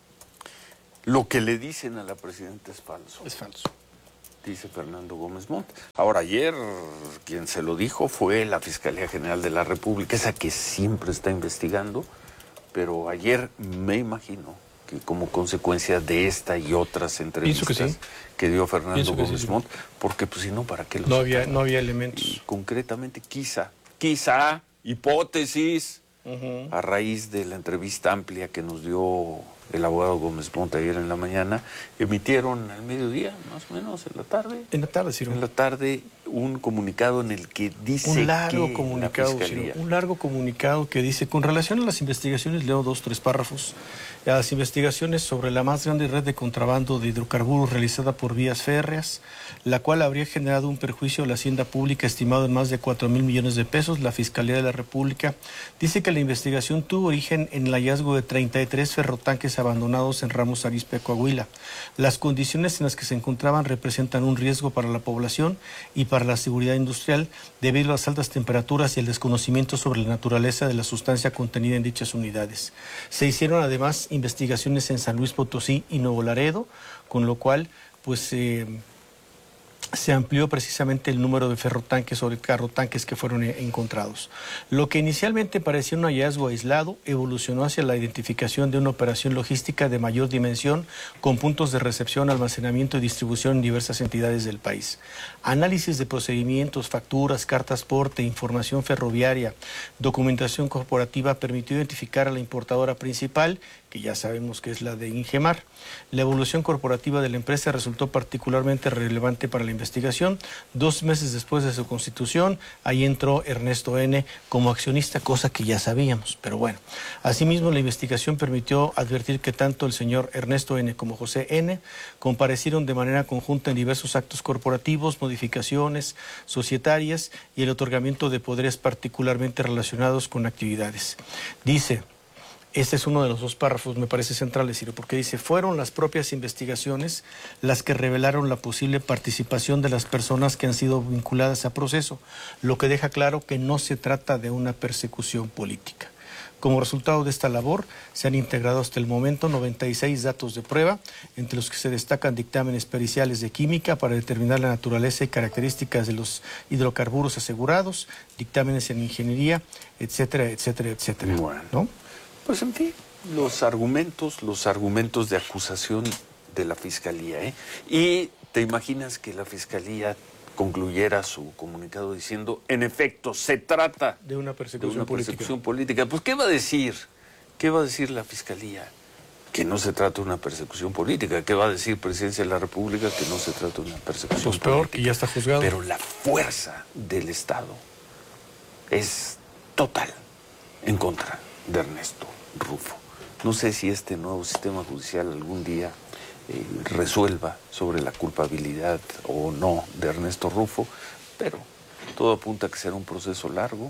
Speaker 7: Lo que le dicen a la presidenta es falso.
Speaker 9: Es falso.
Speaker 7: Dice Fernando Gómez Montt. Ahora, ayer quien se lo dijo fue la Fiscalía General de la República, esa que siempre está investigando, pero ayer me imagino que como consecuencia de esta y otras entrevistas
Speaker 9: que, sí.
Speaker 7: que dio Fernando
Speaker 9: Pienso
Speaker 7: Gómez
Speaker 9: sí, sí.
Speaker 7: Montt, porque pues si no, ¿para qué lo
Speaker 9: No había, no había elementos.
Speaker 7: Y concretamente, quizá, quizá, hipótesis, uh-huh. a raíz de la entrevista amplia que nos dio el abogado Gómez Montt ayer en la mañana, emitieron al mediodía, más o menos, en la tarde.
Speaker 9: En la tarde, sí.
Speaker 7: En la tarde, un comunicado en el que dice
Speaker 9: un largo
Speaker 7: que
Speaker 9: comunicado,
Speaker 7: la Fiscalía...
Speaker 9: Ciro, un largo comunicado que dice, con relación a las investigaciones, leo dos, tres párrafos, a las investigaciones sobre la más grande red de contrabando de hidrocarburos realizada por vías férreas, la cual habría generado un perjuicio a la hacienda pública estimado en más de cuatro mil millones de pesos, la Fiscalía de la República dice que la investigación tuvo origen en el hallazgo de treinta y tres ferrotanques abandonados en Ramos Arizpe, Coahuila. Las condiciones en las que se encontraban representan un riesgo para la población y para la seguridad industrial debido a las altas temperaturas y el desconocimiento sobre la naturaleza de la sustancia contenida en dichas unidades. Se hicieron además investigaciones en San Luis Potosí y Nuevo Laredo, con lo cual pues eh, se amplió precisamente el número de ferrotanques o de carrotanques que fueron encontrados. Lo que inicialmente parecía un hallazgo aislado evolucionó hacia la identificación de una operación logística de mayor dimensión con puntos de recepción, almacenamiento y distribución en diversas entidades del país. Análisis de procedimientos, facturas, cartas porte, información ferroviaria, documentación corporativa permitió identificar a la importadora principal, que ya sabemos que es la de Ingemar. La evolución corporativa de la empresa resultó particularmente relevante para la investigación. Dos meses después de su constitución, ahí entró Ernesto N. como accionista, cosa que ya sabíamos, pero bueno. Asimismo, la investigación permitió advertir que tanto el señor Ernesto N. como José N. comparecieron de manera conjunta en diversos actos corporativos, modificaciones societarias y el otorgamiento de poderes particularmente relacionados con actividades. Dice... Este es uno de los dos párrafos, me parece centrales, Ciro, porque dice, fueron las propias investigaciones las que revelaron la posible participación de las personas que han sido vinculadas a proceso, lo que deja claro que no se trata de una persecución política. Como resultado de esta labor, se han integrado hasta el momento noventa y seis datos de prueba, entre los que se destacan dictámenes periciales de química para determinar la naturaleza y características de los hidrocarburos asegurados, dictámenes en ingeniería, etcétera, etcétera, etcétera.
Speaker 7: Bueno.
Speaker 9: ¿No?
Speaker 7: Pues en fin, los argumentos, los argumentos de acusación de la Fiscalía, ¿eh? Y te imaginas que la Fiscalía concluyera su comunicado diciendo, en efecto, se trata
Speaker 9: de una persecución,
Speaker 7: de una
Speaker 9: política.
Speaker 7: persecución política. Pues, ¿qué va a decir? ¿Qué va a decir la Fiscalía? Que no se trata de una persecución política. ¿Qué va a decir Presidencia de la República? Que no se trata de una persecución
Speaker 9: pues peor,
Speaker 7: política.
Speaker 9: que ya está juzgado.
Speaker 7: Pero la fuerza del Estado es total en contra de Ernesto Rufo. No sé si este nuevo sistema judicial algún día eh, resuelva sobre la culpabilidad o no de Ernesto Rufo, pero todo apunta a que será un proceso largo,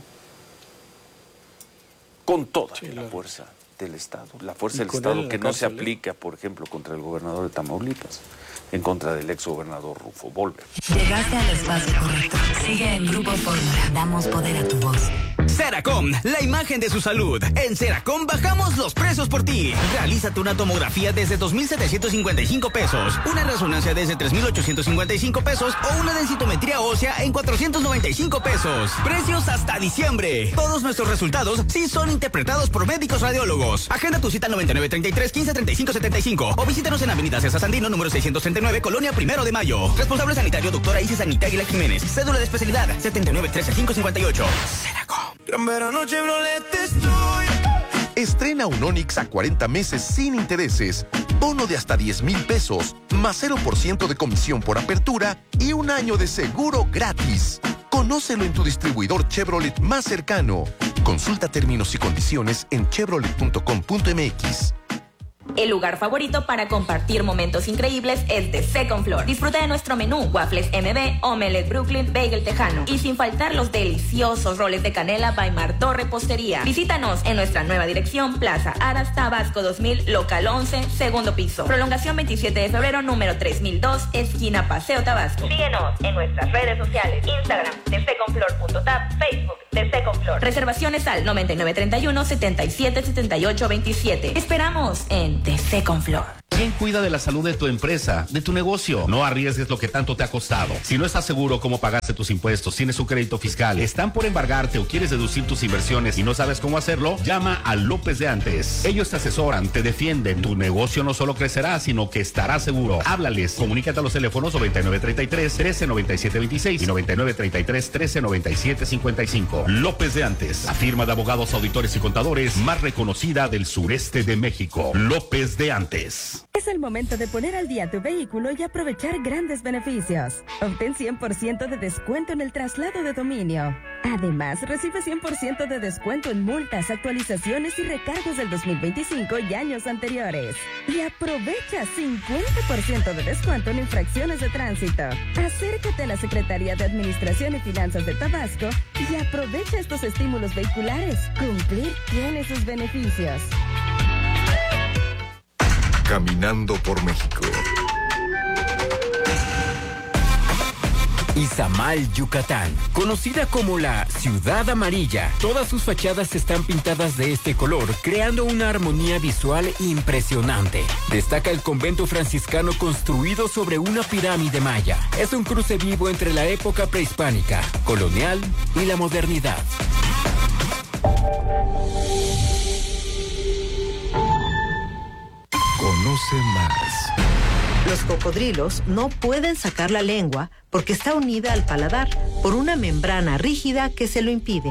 Speaker 7: con toda sí, la claro. fuerza del Estado. La fuerza del Estado que no se aplica, por ejemplo, contra el gobernador de Tamaulipas, en contra del ex gobernador Rufo Volver.
Speaker 1: Llegaste al espacio correcto. Sigue el Grupo Fórmula. Damos poder a tu voz.
Speaker 4: Seracom, la imagen de su salud. En Seracom bajamos los precios por ti. Realízate una tomografía desde dos mil setecientos cincuenta y cinco pesos, una resonancia desde tres mil ochocientos cincuenta y cinco pesos o una densitometría ósea en cuatrocientos noventa y cinco pesos. Precios hasta diciembre. Todos nuestros resultados sí son interpretados por médicos radiólogos. Agenda tu cita al noventa y nueve treinta y tres quince treinta y cinco setenta y cinco o visítanos en Avenida César Sandino, número seiscientos treinta y nueve, Colonia Primero de Mayo. Responsable sanitario, doctora Isis Anita Aguilar Jiménez. Cédula de especialidad setenta y nueve trece cinco cincuenta y ocho. Seracom.
Speaker 8: Gran verano Chevrolet estoy. Estrena un Onix a cuarenta meses sin intereses, bono de hasta diez mil pesos, más cero por ciento de comisión por apertura y un año de seguro gratis. Conócelo en tu distribuidor Chevrolet más cercano. Consulta términos y condiciones en chevrolet punto com punto m x.
Speaker 10: El lugar favorito para compartir momentos increíbles es The Second Floor. Disfruta de nuestro menú, waffles M B, omelette Brooklyn, bagel tejano y sin faltar los deliciosos roles de canela by Martó Repostería. Visítanos en nuestra nueva dirección, Plaza Aras, Tabasco dos mil, local once, segundo piso. Prolongación veintisiete de febrero, número tres mil dos, esquina Paseo Tabasco. Síguenos en nuestras redes sociales, Instagram, the second floor punto tap, Facebook, The Second Floor. Reservaciones al noventa y nueve treinta y uno, setenta y siete setenta y ocho veintisiete. Esperamos en The Second Floor.
Speaker 11: ¿Quién cuida de la salud de tu empresa, de tu negocio? No arriesgues lo que tanto te ha costado. Si no estás seguro cómo pagaste tus impuestos, tienes un crédito fiscal, están por embargarte o quieres deducir tus inversiones y no sabes cómo hacerlo, llama a López de Antes. Ellos te asesoran, te defienden. Tu negocio no solo crecerá, sino que estará seguro. Háblales. Comunícate a los teléfonos noventa y nueve treinta y tres, trece noventa y siete veintiséis y noventa y nueve treinta y tres, trece noventa y siete cincuenta y cinco. López de Antes, la firma de abogados, auditores y contadores más reconocida del sureste de México. López de Antes.
Speaker 23: Es el momento de poner al día tu vehículo y aprovechar grandes beneficios. Obtén cien por ciento de descuento en el traslado de dominio. Además, recibe cien por ciento de descuento en multas, actualizaciones y recargos del dos mil veinticinco y años anteriores. Y aprovecha cincuenta por ciento de descuento en infracciones de tránsito. Acércate a la Secretaría de Administración y Finanzas de Tabasco y aprovecha estos estímulos vehiculares. Cumplir tiene sus beneficios.
Speaker 5: Caminando por México.
Speaker 3: Izamal, Yucatán, conocida como la Ciudad Amarilla. Todas sus fachadas están pintadas de este color, creando una armonía visual impresionante. Destaca el convento franciscano construido sobre una pirámide maya. Es un cruce vivo entre la época prehispánica, colonial y la modernidad.
Speaker 5: Conoce más.
Speaker 16: Los cocodrilos no pueden sacar la lengua porque está unida al paladar por una membrana rígida que se lo impide.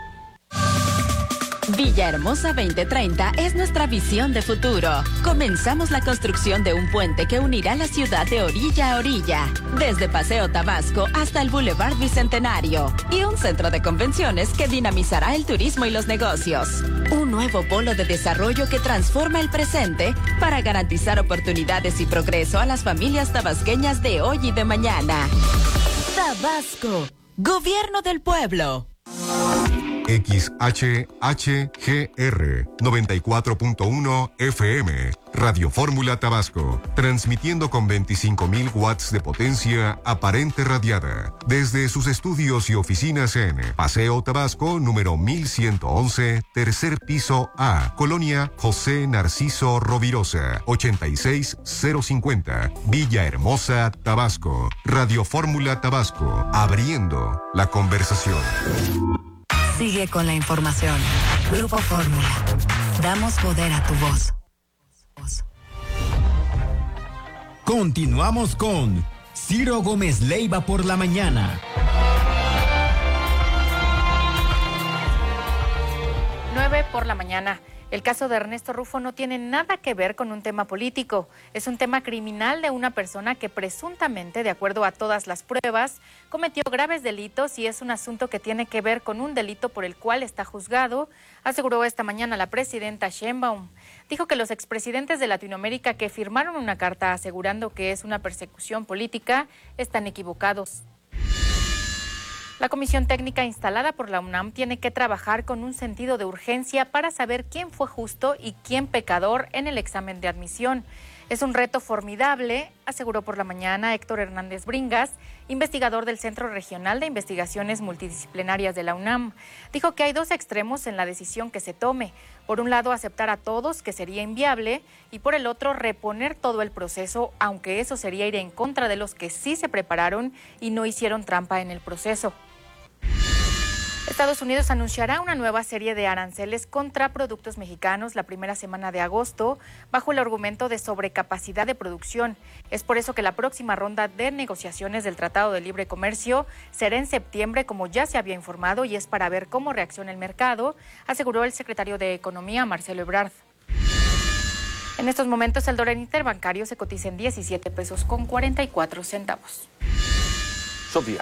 Speaker 24: Villahermosa veinte treinta es nuestra visión de futuro. Comenzamos la construcción de un puente que unirá la ciudad de orilla a orilla, desde Paseo Tabasco hasta el Boulevard Bicentenario, y un centro de convenciones que dinamizará el turismo y los negocios. Un nuevo polo de desarrollo que transforma el presente para garantizar oportunidades y progreso a las familias tabasqueñas de hoy y de mañana. Tabasco, Gobierno del Pueblo.
Speaker 5: X H H G R noventa y cuatro punto uno F M, Radio Fórmula Tabasco, transmitiendo con veinticinco mil watts de potencia aparente radiada, desde sus estudios y oficinas en Paseo Tabasco, número mil ciento once, tercer piso A, Colonia José Narciso Rovirosa, ochenta y seis cero cincuenta, Villahermosa, Tabasco. Radio Fórmula Tabasco, abriendo la conversación.
Speaker 25: Sigue con la información. Grupo Fórmula. Damos poder a tu voz.
Speaker 6: Continuamos con Ciro Gómez Leiva por la mañana.
Speaker 26: nueve por la mañana. El caso de Ernesto Rufo no tiene nada que ver con un tema político. Es un tema criminal de una persona que presuntamente, de acuerdo a todas las pruebas, cometió graves delitos y es un asunto que tiene que ver con un delito por el cual está juzgado, aseguró esta mañana la presidenta Sheinbaum. Dijo que los expresidentes de Latinoamérica que firmaron una carta asegurando que es una persecución política están equivocados. La comisión técnica instalada por la UNAM tiene que trabajar con un sentido de urgencia para saber quién fue justo y quién pecador en el examen de admisión. Es un reto formidable, aseguró por la mañana Héctor Hernández Bringas, investigador del Centro Regional de Investigaciones Multidisciplinarias de la UNAM. Dijo que hay dos extremos en la decisión que se tome. Por un lado, aceptar a todos, que sería inviable, y por el otro, reponer todo el proceso, aunque eso sería ir en contra de los que sí se prepararon y no hicieron trampa en el proceso. Estados Unidos anunciará una nueva serie de aranceles contra productos mexicanos la primera semana de agosto, bajo el argumento de sobrecapacidad de producción. Es por eso que la próxima ronda de negociaciones del Tratado de Libre Comercio será en septiembre, como ya se había informado, y es para ver cómo reacciona el mercado, aseguró el secretario de Economía, Marcelo Ebrard. En estos momentos el dólar interbancario se cotiza en diecisiete pesos con cuarenta y cuatro centavos.
Speaker 7: Sofía.
Speaker 21: Sí,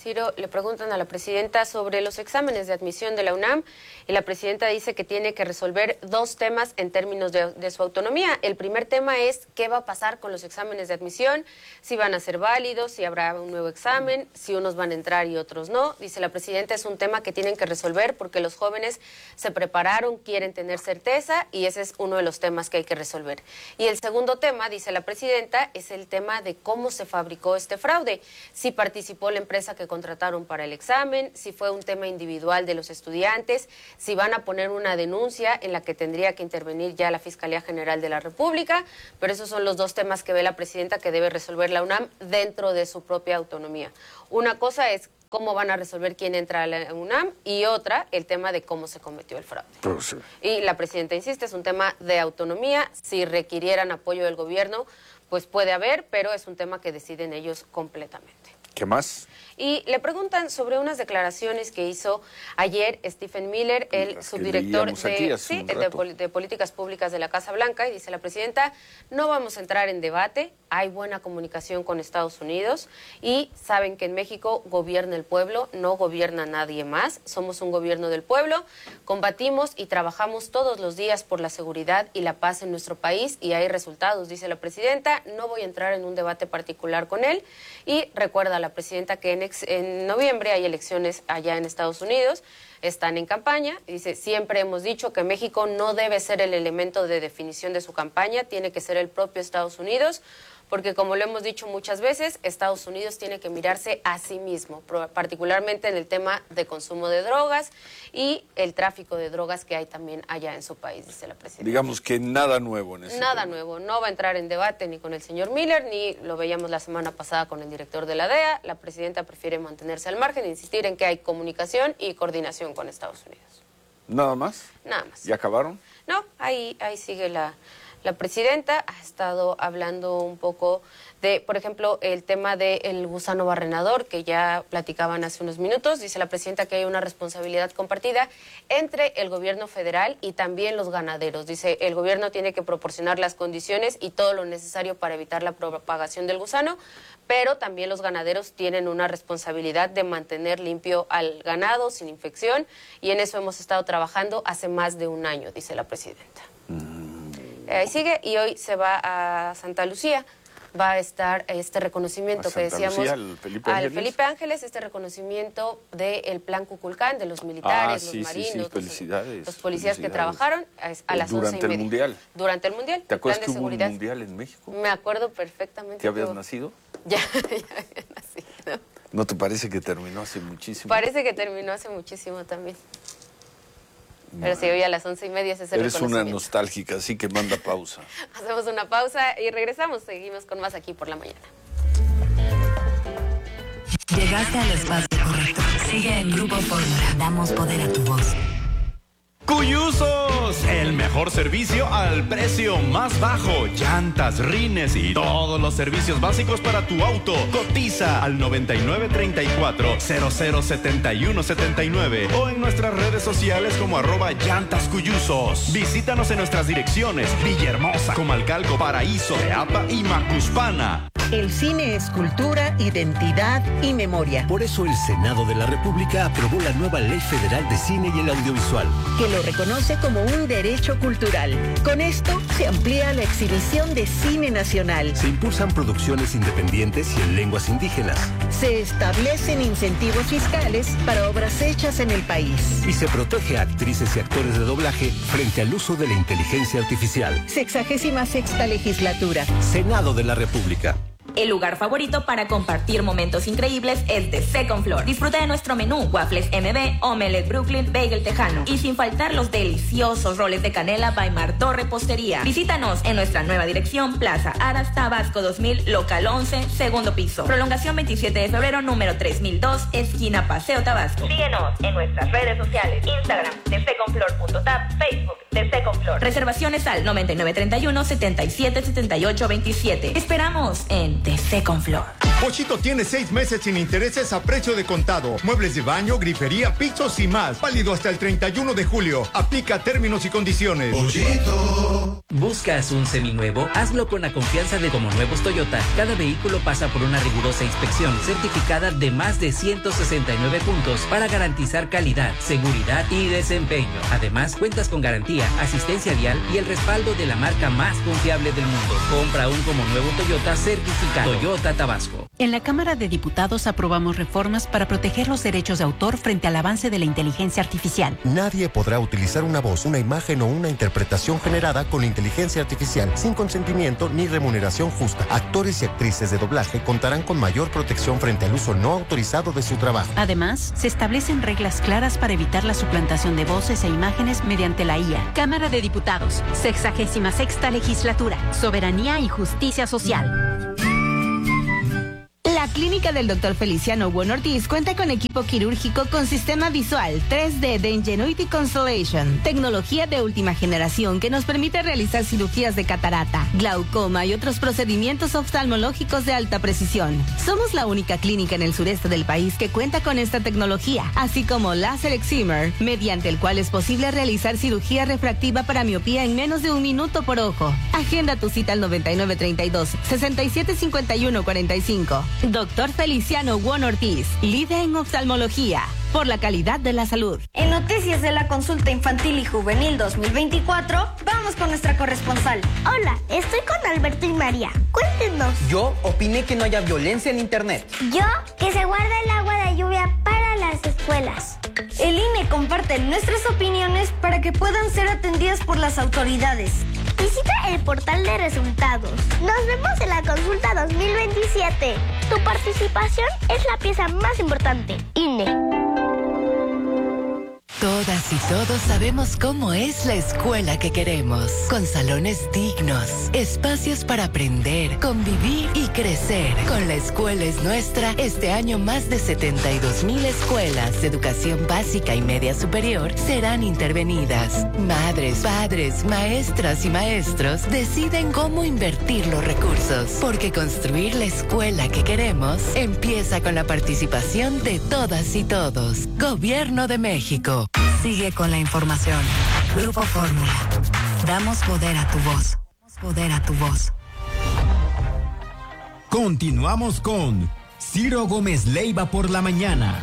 Speaker 21: Ciro, le preguntan a la presidenta sobre los exámenes de admisión de la UNAM y la presidenta dice que tiene que resolver dos temas en términos de, de su autonomía. El primer tema es qué va a pasar con los exámenes de admisión, si van a ser válidos, si habrá un nuevo examen, si unos van a entrar y otros no. Dice la presidenta, es un tema que tienen que resolver porque los jóvenes se prepararon, quieren tener certeza y ese es uno de los temas que hay que resolver. Y el segundo tema, dice la presidenta, es el tema de cómo se fabricó este fraude, si participó la empresa que contrataron para el examen, si fue un tema individual de los estudiantes, si van a poner una denuncia en la que tendría que intervenir ya la Fiscalía General de la República, pero esos son los dos temas que ve la presidenta que debe resolver la UNAM dentro de su propia autonomía. Una cosa es cómo van a resolver quién entra a la UNAM y otra, el tema de cómo se cometió el fraude.
Speaker 7: Pues sí.
Speaker 21: Y la presidenta insiste, es un tema de autonomía, si requirieran apoyo del gobierno, pues puede haber, pero es un tema que deciden ellos completamente.
Speaker 7: ¿Qué más?
Speaker 21: Y le preguntan sobre unas declaraciones que hizo ayer Stephen Miller, el
Speaker 7: Las que
Speaker 21: subdirector
Speaker 7: leíamos aquí
Speaker 21: de,
Speaker 7: hace
Speaker 21: sí,
Speaker 7: un
Speaker 21: de,
Speaker 7: rato.
Speaker 21: pol- de Políticas Públicas de la Casa Blanca, y dice la presidenta, no vamos a entrar en debate, hay buena comunicación con Estados Unidos y saben que en México gobierna el pueblo, no gobierna nadie más, somos un gobierno del pueblo, combatimos y trabajamos todos los días por la seguridad y la paz en nuestro país y hay resultados, dice la presidenta, no voy a entrar en un debate particular con él y recuerda a la presidenta que en, ex, en noviembre hay elecciones allá en Estados Unidos, están en campaña, y dice, siempre hemos dicho que México no debe ser el elemento de definición de su campaña, tiene que ser el propio Estados Unidos, porque como lo hemos dicho muchas veces, Estados Unidos tiene que mirarse a sí mismo, particularmente en el tema de consumo de drogas y el tráfico de drogas que hay también allá en su país, dice la presidenta.
Speaker 7: Digamos que nada nuevo en ese
Speaker 21: Nada
Speaker 7: tema.
Speaker 21: nuevo, no va a entrar en debate ni con el señor Miller, ni lo veíamos la semana pasada con el director de la D E A. La presidenta prefiere mantenerse al margen e insistir en que hay comunicación y coordinación con Estados Unidos.
Speaker 7: ¿Nada más?
Speaker 21: Nada más.
Speaker 7: ¿Ya acabaron?
Speaker 21: No, ahí, ahí sigue la, la presidenta. Ha estado hablando un poco de, por ejemplo, el tema del gusano barrenador, que ya platicaban hace unos minutos. Dice la presidenta que hay una responsabilidad compartida entre el gobierno federal y también los ganaderos. Dice, el gobierno tiene que proporcionar las condiciones y todo lo necesario para evitar la propagación del gusano, pero también los ganaderos tienen una responsabilidad de mantener limpio al ganado sin infección y en eso hemos estado trabajando hace más de un año, dice la presidenta. Ahí sigue y hoy se va a Santa Lucía. Va a estar este reconocimiento
Speaker 7: ¿A
Speaker 21: que
Speaker 7: Santa
Speaker 21: decíamos
Speaker 7: Lucía, al Felipe
Speaker 21: al
Speaker 7: Ángeles?
Speaker 21: Felipe Ángeles, este reconocimiento del Plan Cuculcán, de los militares,
Speaker 7: Ah,
Speaker 21: los
Speaker 7: sí, sí,
Speaker 21: marinos,
Speaker 7: sí,
Speaker 21: los-
Speaker 7: felicidades,
Speaker 21: los, policías que
Speaker 7: felicidades.
Speaker 21: trabajaron a, a las once
Speaker 7: Durante
Speaker 21: y
Speaker 7: el
Speaker 21: media.
Speaker 7: Mundial.
Speaker 21: Durante el Mundial.
Speaker 7: ¿Te acuerdas
Speaker 21: plan
Speaker 7: que
Speaker 21: de
Speaker 7: hubo un
Speaker 21: seguridad.
Speaker 7: mundial en México?
Speaker 21: Me acuerdo perfectamente.
Speaker 7: ¿Que habías
Speaker 21: que hubo-
Speaker 7: nacido?
Speaker 21: Ya, ya había nacido.
Speaker 7: ¿No te parece que terminó hace muchísimo?
Speaker 21: Parece que terminó hace muchísimo también. Pero sí, hoy a las once y media es ese
Speaker 7: Eres una
Speaker 21: reconocimiento.
Speaker 7: nostálgica, así que manda pausa.
Speaker 21: Hacemos una pausa y regresamos. Seguimos con más aquí por la mañana.
Speaker 25: Llegaste al espacio correcto. Sigue en Grupo Fórmula. Damos poder a tu voz.
Speaker 2: Cuyusos, el mejor servicio al precio más bajo. Llantas, rines y todos los servicios básicos para tu auto. Cotiza al noventa y nueve treinta y cuatro cero cero setenta y uno setenta y nueve o en nuestras redes sociales como arroba llantas cuyusos. Visítanos en nuestras direcciones: Villahermosa, Comalcalco, Paraíso, Teapa y Macuspana.
Speaker 12: El cine es cultura, identidad y memoria.
Speaker 13: Por eso el Senado de la República aprobó la nueva Ley Federal de Cine y el Audiovisual,
Speaker 12: Que lo reconoce como un derecho cultural. Con esto se amplía la exhibición de cine nacional.
Speaker 13: se impulsan producciones independientes y en lenguas indígenas,
Speaker 12: Se establecen incentivos fiscales para obras hechas en el país.
Speaker 13: y se protege a actrices y actores de doblaje frente al uso de la inteligencia artificial.
Speaker 12: Sexagésima sexta legislatura.
Speaker 13: Senado de la República.
Speaker 10: El lugar favorito para compartir momentos increíbles es The Second Floor. Disfruta de nuestro menú, waffles M B, omelette Brooklyn, bagel tejano. Y sin faltar los deliciosos roles de canela by Martó Repostería. Visítanos en nuestra nueva dirección, Plaza Aras, Tabasco dos mil, local once, segundo piso. Prolongación veintisiete de febrero, número tres mil dos, esquina Paseo Tabasco. Síguenos en nuestras redes sociales, Instagram, the second floor punto tap, Facebook, de Second Floor. Reservaciones al noventa y nueve treinta y uno, setenta y siete, setenta y ocho veintisiete. Esperamos en The Second Floor.
Speaker 14: Pochito tiene seis meses sin intereses a precio de contado. Muebles de baño, grifería, pisos y más. Válido hasta el treinta y uno de julio. Aplica términos y condiciones.
Speaker 15: Pochito. ¿Buscas un seminuevo? Hazlo con la confianza de Como Nuevos Toyota. Cada vehículo pasa por una rigurosa inspección certificada de más de ciento sesenta y nueve puntos para garantizar calidad, seguridad y desempeño. Además, cuentas con garantía, asistencia vial y el respaldo de la marca más confiable del mundo. Compra un Como Nuevo Toyota certificado. Toyota Tabasco.
Speaker 17: En la Cámara de Diputados aprobamos reformas para proteger los derechos de autor frente al avance de la inteligencia artificial.
Speaker 18: Nadie podrá utilizar una voz, una imagen o una interpretación generada con la inteligencia artificial sin consentimiento ni remuneración justa. Actores y actrices de doblaje contarán con mayor protección frente al uso no autorizado de su trabajo.
Speaker 17: Además, se establecen reglas claras para evitar la suplantación de voces e imágenes mediante la I A.
Speaker 19: Cámara de Diputados, sexagésima sexta legislatura, soberanía y justicia social.
Speaker 20: La clínica del doctor Feliciano Bueno Ortiz cuenta con equipo quirúrgico con sistema visual tres D de Ingenuity Constellation, tecnología de última generación que nos permite realizar cirugías de catarata, glaucoma y otros procedimientos oftalmológicos de alta precisión. Somos la única clínica en el sureste del país que cuenta con esta tecnología, así como láser excimer, mediante el cual es posible realizar cirugía refractiva para miopía en menos de un minuto por ojo. Agenda tu cita al noventa y nueve treinta y dos, sesenta y siete cincuenta y uno cuarenta y cinco. Doctor Feliciano Bueno Ortiz, líder en oftalmología, por la calidad de la salud.
Speaker 27: En noticias de la consulta infantil y juvenil dos mil veinticuatro, vamos con nuestra corresponsal.
Speaker 28: Hola, estoy con Alberto y María. Cuéntenos.
Speaker 29: Yo opiné que no haya violencia en internet.
Speaker 28: Yo, que se guarde el agua de lluvia para las escuelas.
Speaker 27: El I N E comparte nuestras opiniones para que puedan ser atendidas por las autoridades.
Speaker 28: Visita el portal de resultados. Nos vemos en la consulta dos mil veintisiete. Tu participación es la pieza más importante. I N E.
Speaker 1: Todas y todos sabemos cómo es la escuela que queremos, con salones dignos, espacios para aprender, convivir y crecer. Con La Escuela es Nuestra, este año más de setenta y dos mil escuelas de educación básica y media superior serán intervenidas. Madres, padres, maestras y maestros deciden cómo invertir los recursos, porque construir la escuela que queremos empieza con la participación de todas y todos. Gobierno de México.
Speaker 25: Sigue con la información. Grupo Fórmula. Damos poder a tu voz. Damos poder a tu voz.
Speaker 6: Continuamos con Ciro Gómez Leiva por la mañana.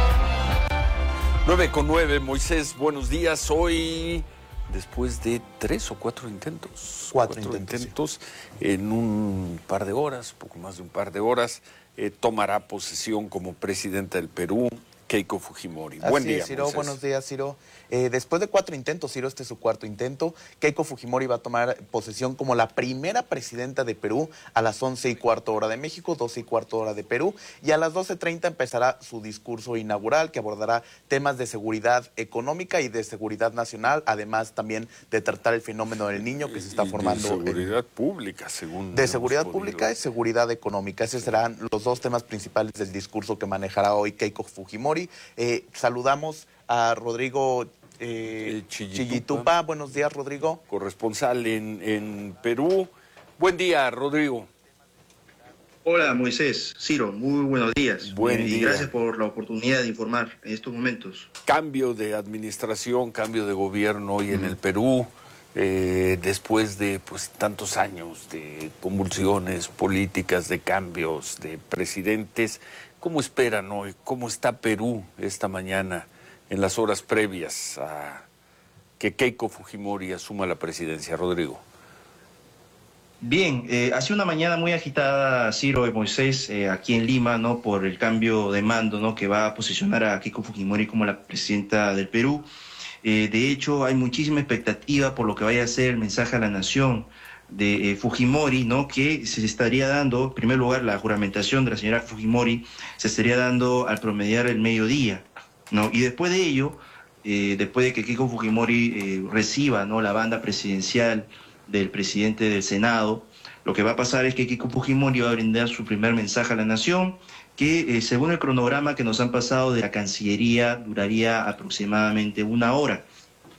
Speaker 7: nueve con nueve, Moisés, buenos días. Hoy, después de tres o cuatro intentos.
Speaker 30: Cuatro, cuatro intentos,
Speaker 7: intentos sí. En un par de horas, poco más de un par de horas, eh, tomará posesión como presidenta del Perú Keiko Fujimori.
Speaker 30: Así
Speaker 7: Buen día,
Speaker 30: es, Ciro.
Speaker 7: Moisés.
Speaker 30: Buenos días, Ciro. Eh, después de cuatro intentos, Ciro, este es su cuarto intento, Keiko Fujimori va a tomar posesión como la primera presidenta de Perú a las once y cuarto hora de México, doce y cuarto hora de Perú, y a las doce treinta empezará su discurso inaugural que abordará temas de seguridad económica y de seguridad nacional, además también de tratar el fenómeno del niño que se está
Speaker 7: y
Speaker 30: formando.
Speaker 7: De seguridad en... pública, según...
Speaker 30: De seguridad pública y seguridad económica. Esos serán los dos temas principales del discurso que manejará hoy Keiko Fujimori. Eh, saludamos a Rodrigo eh, Chillitupa. Chillitupa. Buenos días, Rodrigo.
Speaker 7: Corresponsal en, en Perú. Buen día, Rodrigo.
Speaker 31: Hola, Moisés, Ciro, muy buenos días.
Speaker 7: Buen
Speaker 31: eh,
Speaker 7: día.
Speaker 31: Y gracias por la oportunidad de informar en estos momentos.
Speaker 7: Cambio de administración, cambio de gobierno hoy en el Perú, eh, después de pues tantos años de convulsiones políticas, de cambios de presidentes. ¿Cómo esperan hoy? ¿Cómo está Perú esta mañana en las horas previas a que Keiko Fujimori asuma la presidencia? Rodrigo.
Speaker 31: Bien, eh, ha sido una mañana muy agitada, Ciro y Moisés, eh, aquí en Lima, ¿no? Por el cambio de mando, ¿no? Que va a posicionar a Keiko Fujimori como la presidenta del Perú. Eh, de hecho, hay muchísima expectativa por lo que vaya a ser el mensaje a la nación de eh, Fujimori, ¿no? Que se estaría dando, en primer lugar, la juramentación de la señora Fujimori se estaría dando al promediar el mediodía, ¿no? Y después de ello, eh, después de que Keiko Fujimori eh, reciba, ¿no? la banda presidencial del presidente del Senado, lo que va a pasar es que Keiko Fujimori va a brindar su primer mensaje a la nación, que eh, según el cronograma que nos han pasado de la Cancillería, duraría aproximadamente una hora.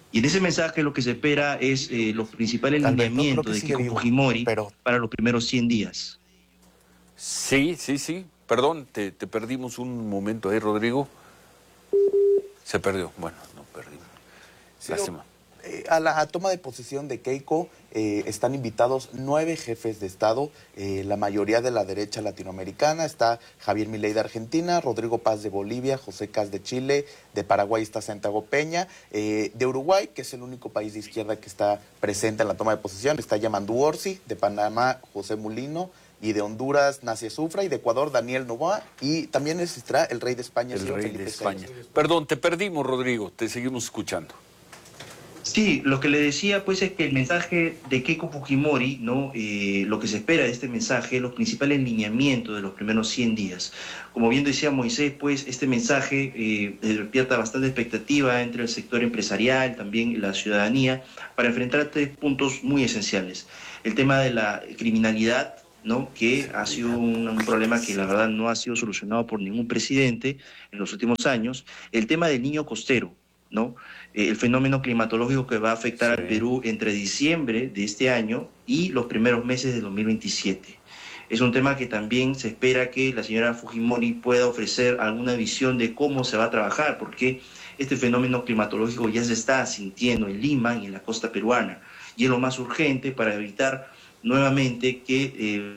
Speaker 31: Y en ese mensaje lo que se espera es eh, los principales lineamientos de Keiko Fujimori pero... para los primeros cien días.
Speaker 7: Sí, sí, sí. Perdón, te, te perdimos un momento ahí, Rodrigo. Se perdió. Bueno, no perdimos.
Speaker 30: Sí, Lástima. Eh, a la a toma de posesión de Keiko eh, están invitados nueve jefes de Estado, eh, la mayoría de la derecha latinoamericana. Está Javier Milei de Argentina, Rodrigo Paz de Bolivia, José Caz de Chile, de Paraguay está Santiago Peña, eh, de Uruguay, que es el único país de izquierda que está presente en la toma de posesión, está Yamandu Orsi, de Panamá José Mulino, y de Honduras Nacia Sufra, y de Ecuador Daniel Noboa, y también existirá el rey de España,
Speaker 7: el rey
Speaker 30: Felipe
Speaker 7: de España.
Speaker 30: sexto.
Speaker 7: Perdón, te perdimos, Rodrigo, te seguimos escuchando.
Speaker 31: Sí, lo que le decía pues es que el mensaje de Keiko Fujimori, ¿no? Eh, lo que se espera de este mensaje, los principales lineamientos de los primeros cien días. Como bien decía Moisés, pues este mensaje eh, despierta bastante expectativa entre el sector empresarial, también la ciudadanía, para enfrentar tres puntos muy esenciales. El tema de la criminalidad, ¿no? Que ha sido un, un problema que la verdad no ha sido solucionado por ningún presidente en los últimos años. El tema del niño costero, ¿no? Eh, el fenómeno climatológico que va a afectar sí. al Perú entre diciembre de este año y los primeros meses de dos mil veintisiete. Es un tema que también se espera que la señora Fujimori pueda ofrecer alguna visión de cómo se va a trabajar, porque este fenómeno climatológico ya se está sintiendo en Lima y en la costa peruana, y es lo más urgente para evitar nuevamente que...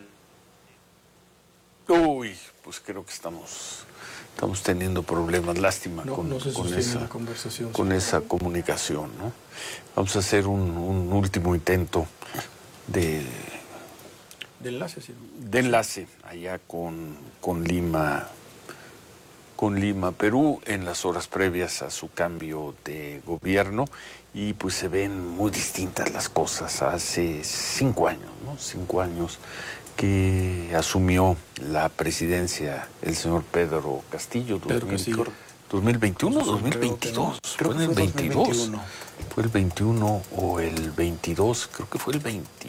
Speaker 7: Eh... Uy, pues creo que estamos... Estamos teniendo problemas, lástima no, con, no se con, esa, conversación, con sí. esa comunicación, ¿no? Vamos a hacer un, un último intento de,
Speaker 3: de enlace, sí.
Speaker 7: de enlace allá con, con Lima, con Lima, Perú, en las horas previas a su cambio de gobierno, y pues se ven muy distintas las cosas. Hace cinco años, ¿no? Cinco años que asumió la presidencia el señor Pedro Castillo,
Speaker 3: Pedro Castillo.
Speaker 7: dos mil veintiuno o dos mil veintidós.
Speaker 30: Creo que
Speaker 7: fue el veintidós.
Speaker 30: dos mil veintiuno.
Speaker 7: Fue el veintiuno o el veintidós, creo que fue el veinte.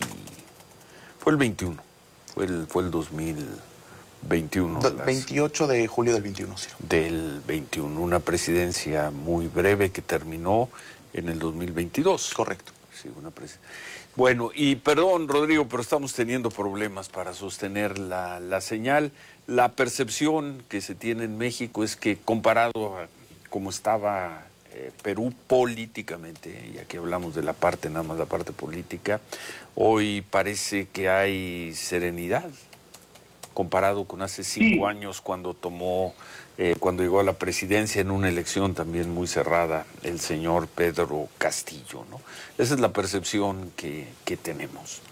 Speaker 7: Fue el veintiuno. Fue el, fue el dos mil veintiuno.
Speaker 30: Do, veintiocho de julio del veintiuno, sí.
Speaker 7: Del veintiuno. Una presidencia muy breve que terminó en el dos mil veintidós.
Speaker 30: Correcto.
Speaker 7: Sí, una presidencia. Bueno, y perdón, Rodrigo, pero estamos teniendo problemas para sostener la, la señal. La percepción que se tiene en México es que comparado a cómo estaba eh, Perú políticamente, y aquí hablamos de la parte, nada más la parte política, hoy parece que hay serenidad comparado con hace cinco sí. años cuando tomó, eh, cuando llegó a la presidencia en una elección también muy cerrada, el señor Pedro Castillo, ¿no? Esa es la percepción que, que tenemos.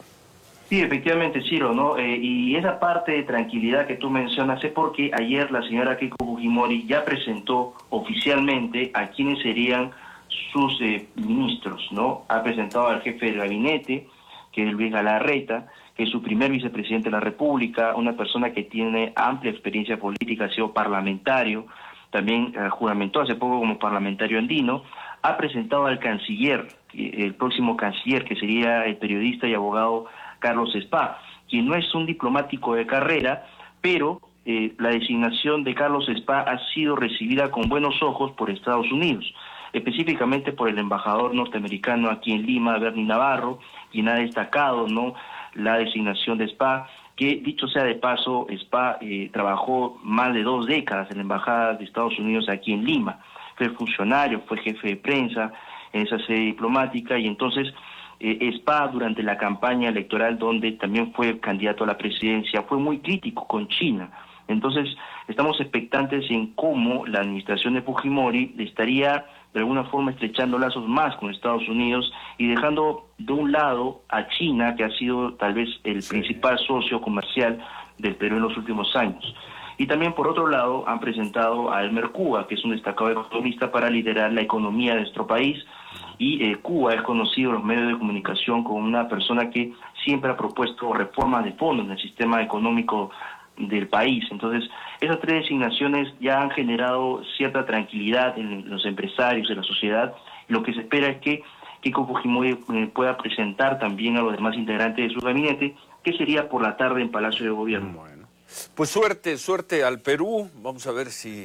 Speaker 31: Sí, efectivamente, Ciro, ¿no? Eh, y esa parte de tranquilidad que tú mencionas es porque ayer la señora Keiko Fujimori ya presentó oficialmente a quienes serían sus eh, ministros, ¿no? Ha presentado al jefe del gabinete, que es Luis Galarreta, que es su primer vicepresidente de la República, una persona que tiene amplia experiencia política, ha sido parlamentario, también eh, juramentó hace poco como parlamentario andino, ha presentado al canciller, el próximo canciller, que sería el periodista y abogado Carlos Spa, quien no es un diplomático de carrera, pero eh, la designación de Carlos Spa ha sido recibida con buenos ojos por Estados Unidos, específicamente por el embajador norteamericano aquí en Lima, Bernie Navarro, quien ha destacado, ¿no?, la designación de Spa, que dicho sea de paso, Spa eh, trabajó más de dos décadas en la Embajada de Estados Unidos aquí en Lima, fue funcionario, fue jefe de prensa en esa sede diplomática, y entonces eh, Spa durante la campaña electoral, donde también fue candidato a la presidencia, fue muy crítico con China. Entonces estamos expectantes en cómo la administración de Fujimori estaría de alguna forma estrechando lazos más con Estados Unidos y dejando de un lado a China, que ha sido tal vez el sí. principal socio comercial del Perú en los últimos años. Y también, por otro lado, han presentado a Elmer Cuba, que es un destacado economista, para liderar la economía de nuestro país. Y eh, Cuba es conocido en los medios de comunicación como una persona que siempre ha propuesto reformas de fondo en el sistema económico del país. Entonces, esas tres designaciones ya han generado cierta tranquilidad en los empresarios, en la sociedad. Lo que se espera es que Keiko Fujimori pueda presentar también a los demás integrantes de su gabinete, que sería por la tarde en Palacio de Gobierno.
Speaker 7: Bueno, pues suerte, suerte al Perú. Vamos a ver si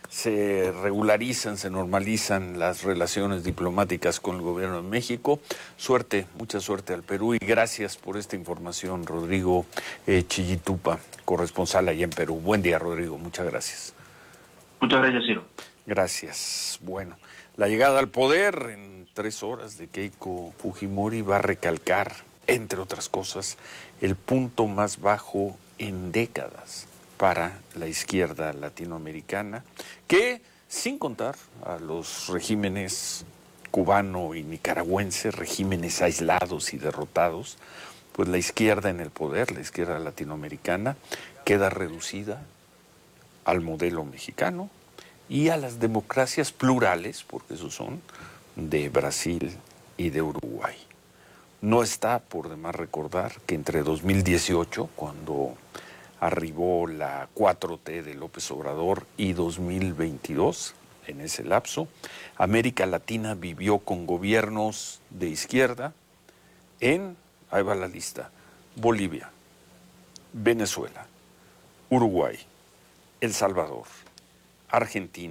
Speaker 7: se regularizan, se normalizan las relaciones diplomáticas con el gobierno de México. Suerte, mucha suerte al Perú y gracias por esta información, Rodrigo eh, Chillitupa, corresponsal allá en Perú. Buen día, Rodrigo, muchas gracias.
Speaker 31: Muchas gracias, Ciro.
Speaker 7: Gracias. Bueno, la llegada al poder en tres horas de Keiko Fujimori va a recalcar, entre otras cosas, el punto más bajo en décadas para la izquierda latinoamericana, que sin contar a los regímenes cubano y nicaragüense, regímenes aislados y derrotados, pues la izquierda en el poder, la izquierda latinoamericana, queda reducida al modelo mexicano y a las democracias plurales, porque esos son, de Brasil y de Uruguay. No está por demás recordar que entre dos mil dieciocho, cuando arribó la cuatro T de López Obrador, y dos mil veintidós, en ese lapso, América Latina vivió con gobiernos de izquierda en, ahí va la lista, Bolivia, Venezuela, Uruguay, El Salvador, Argentina,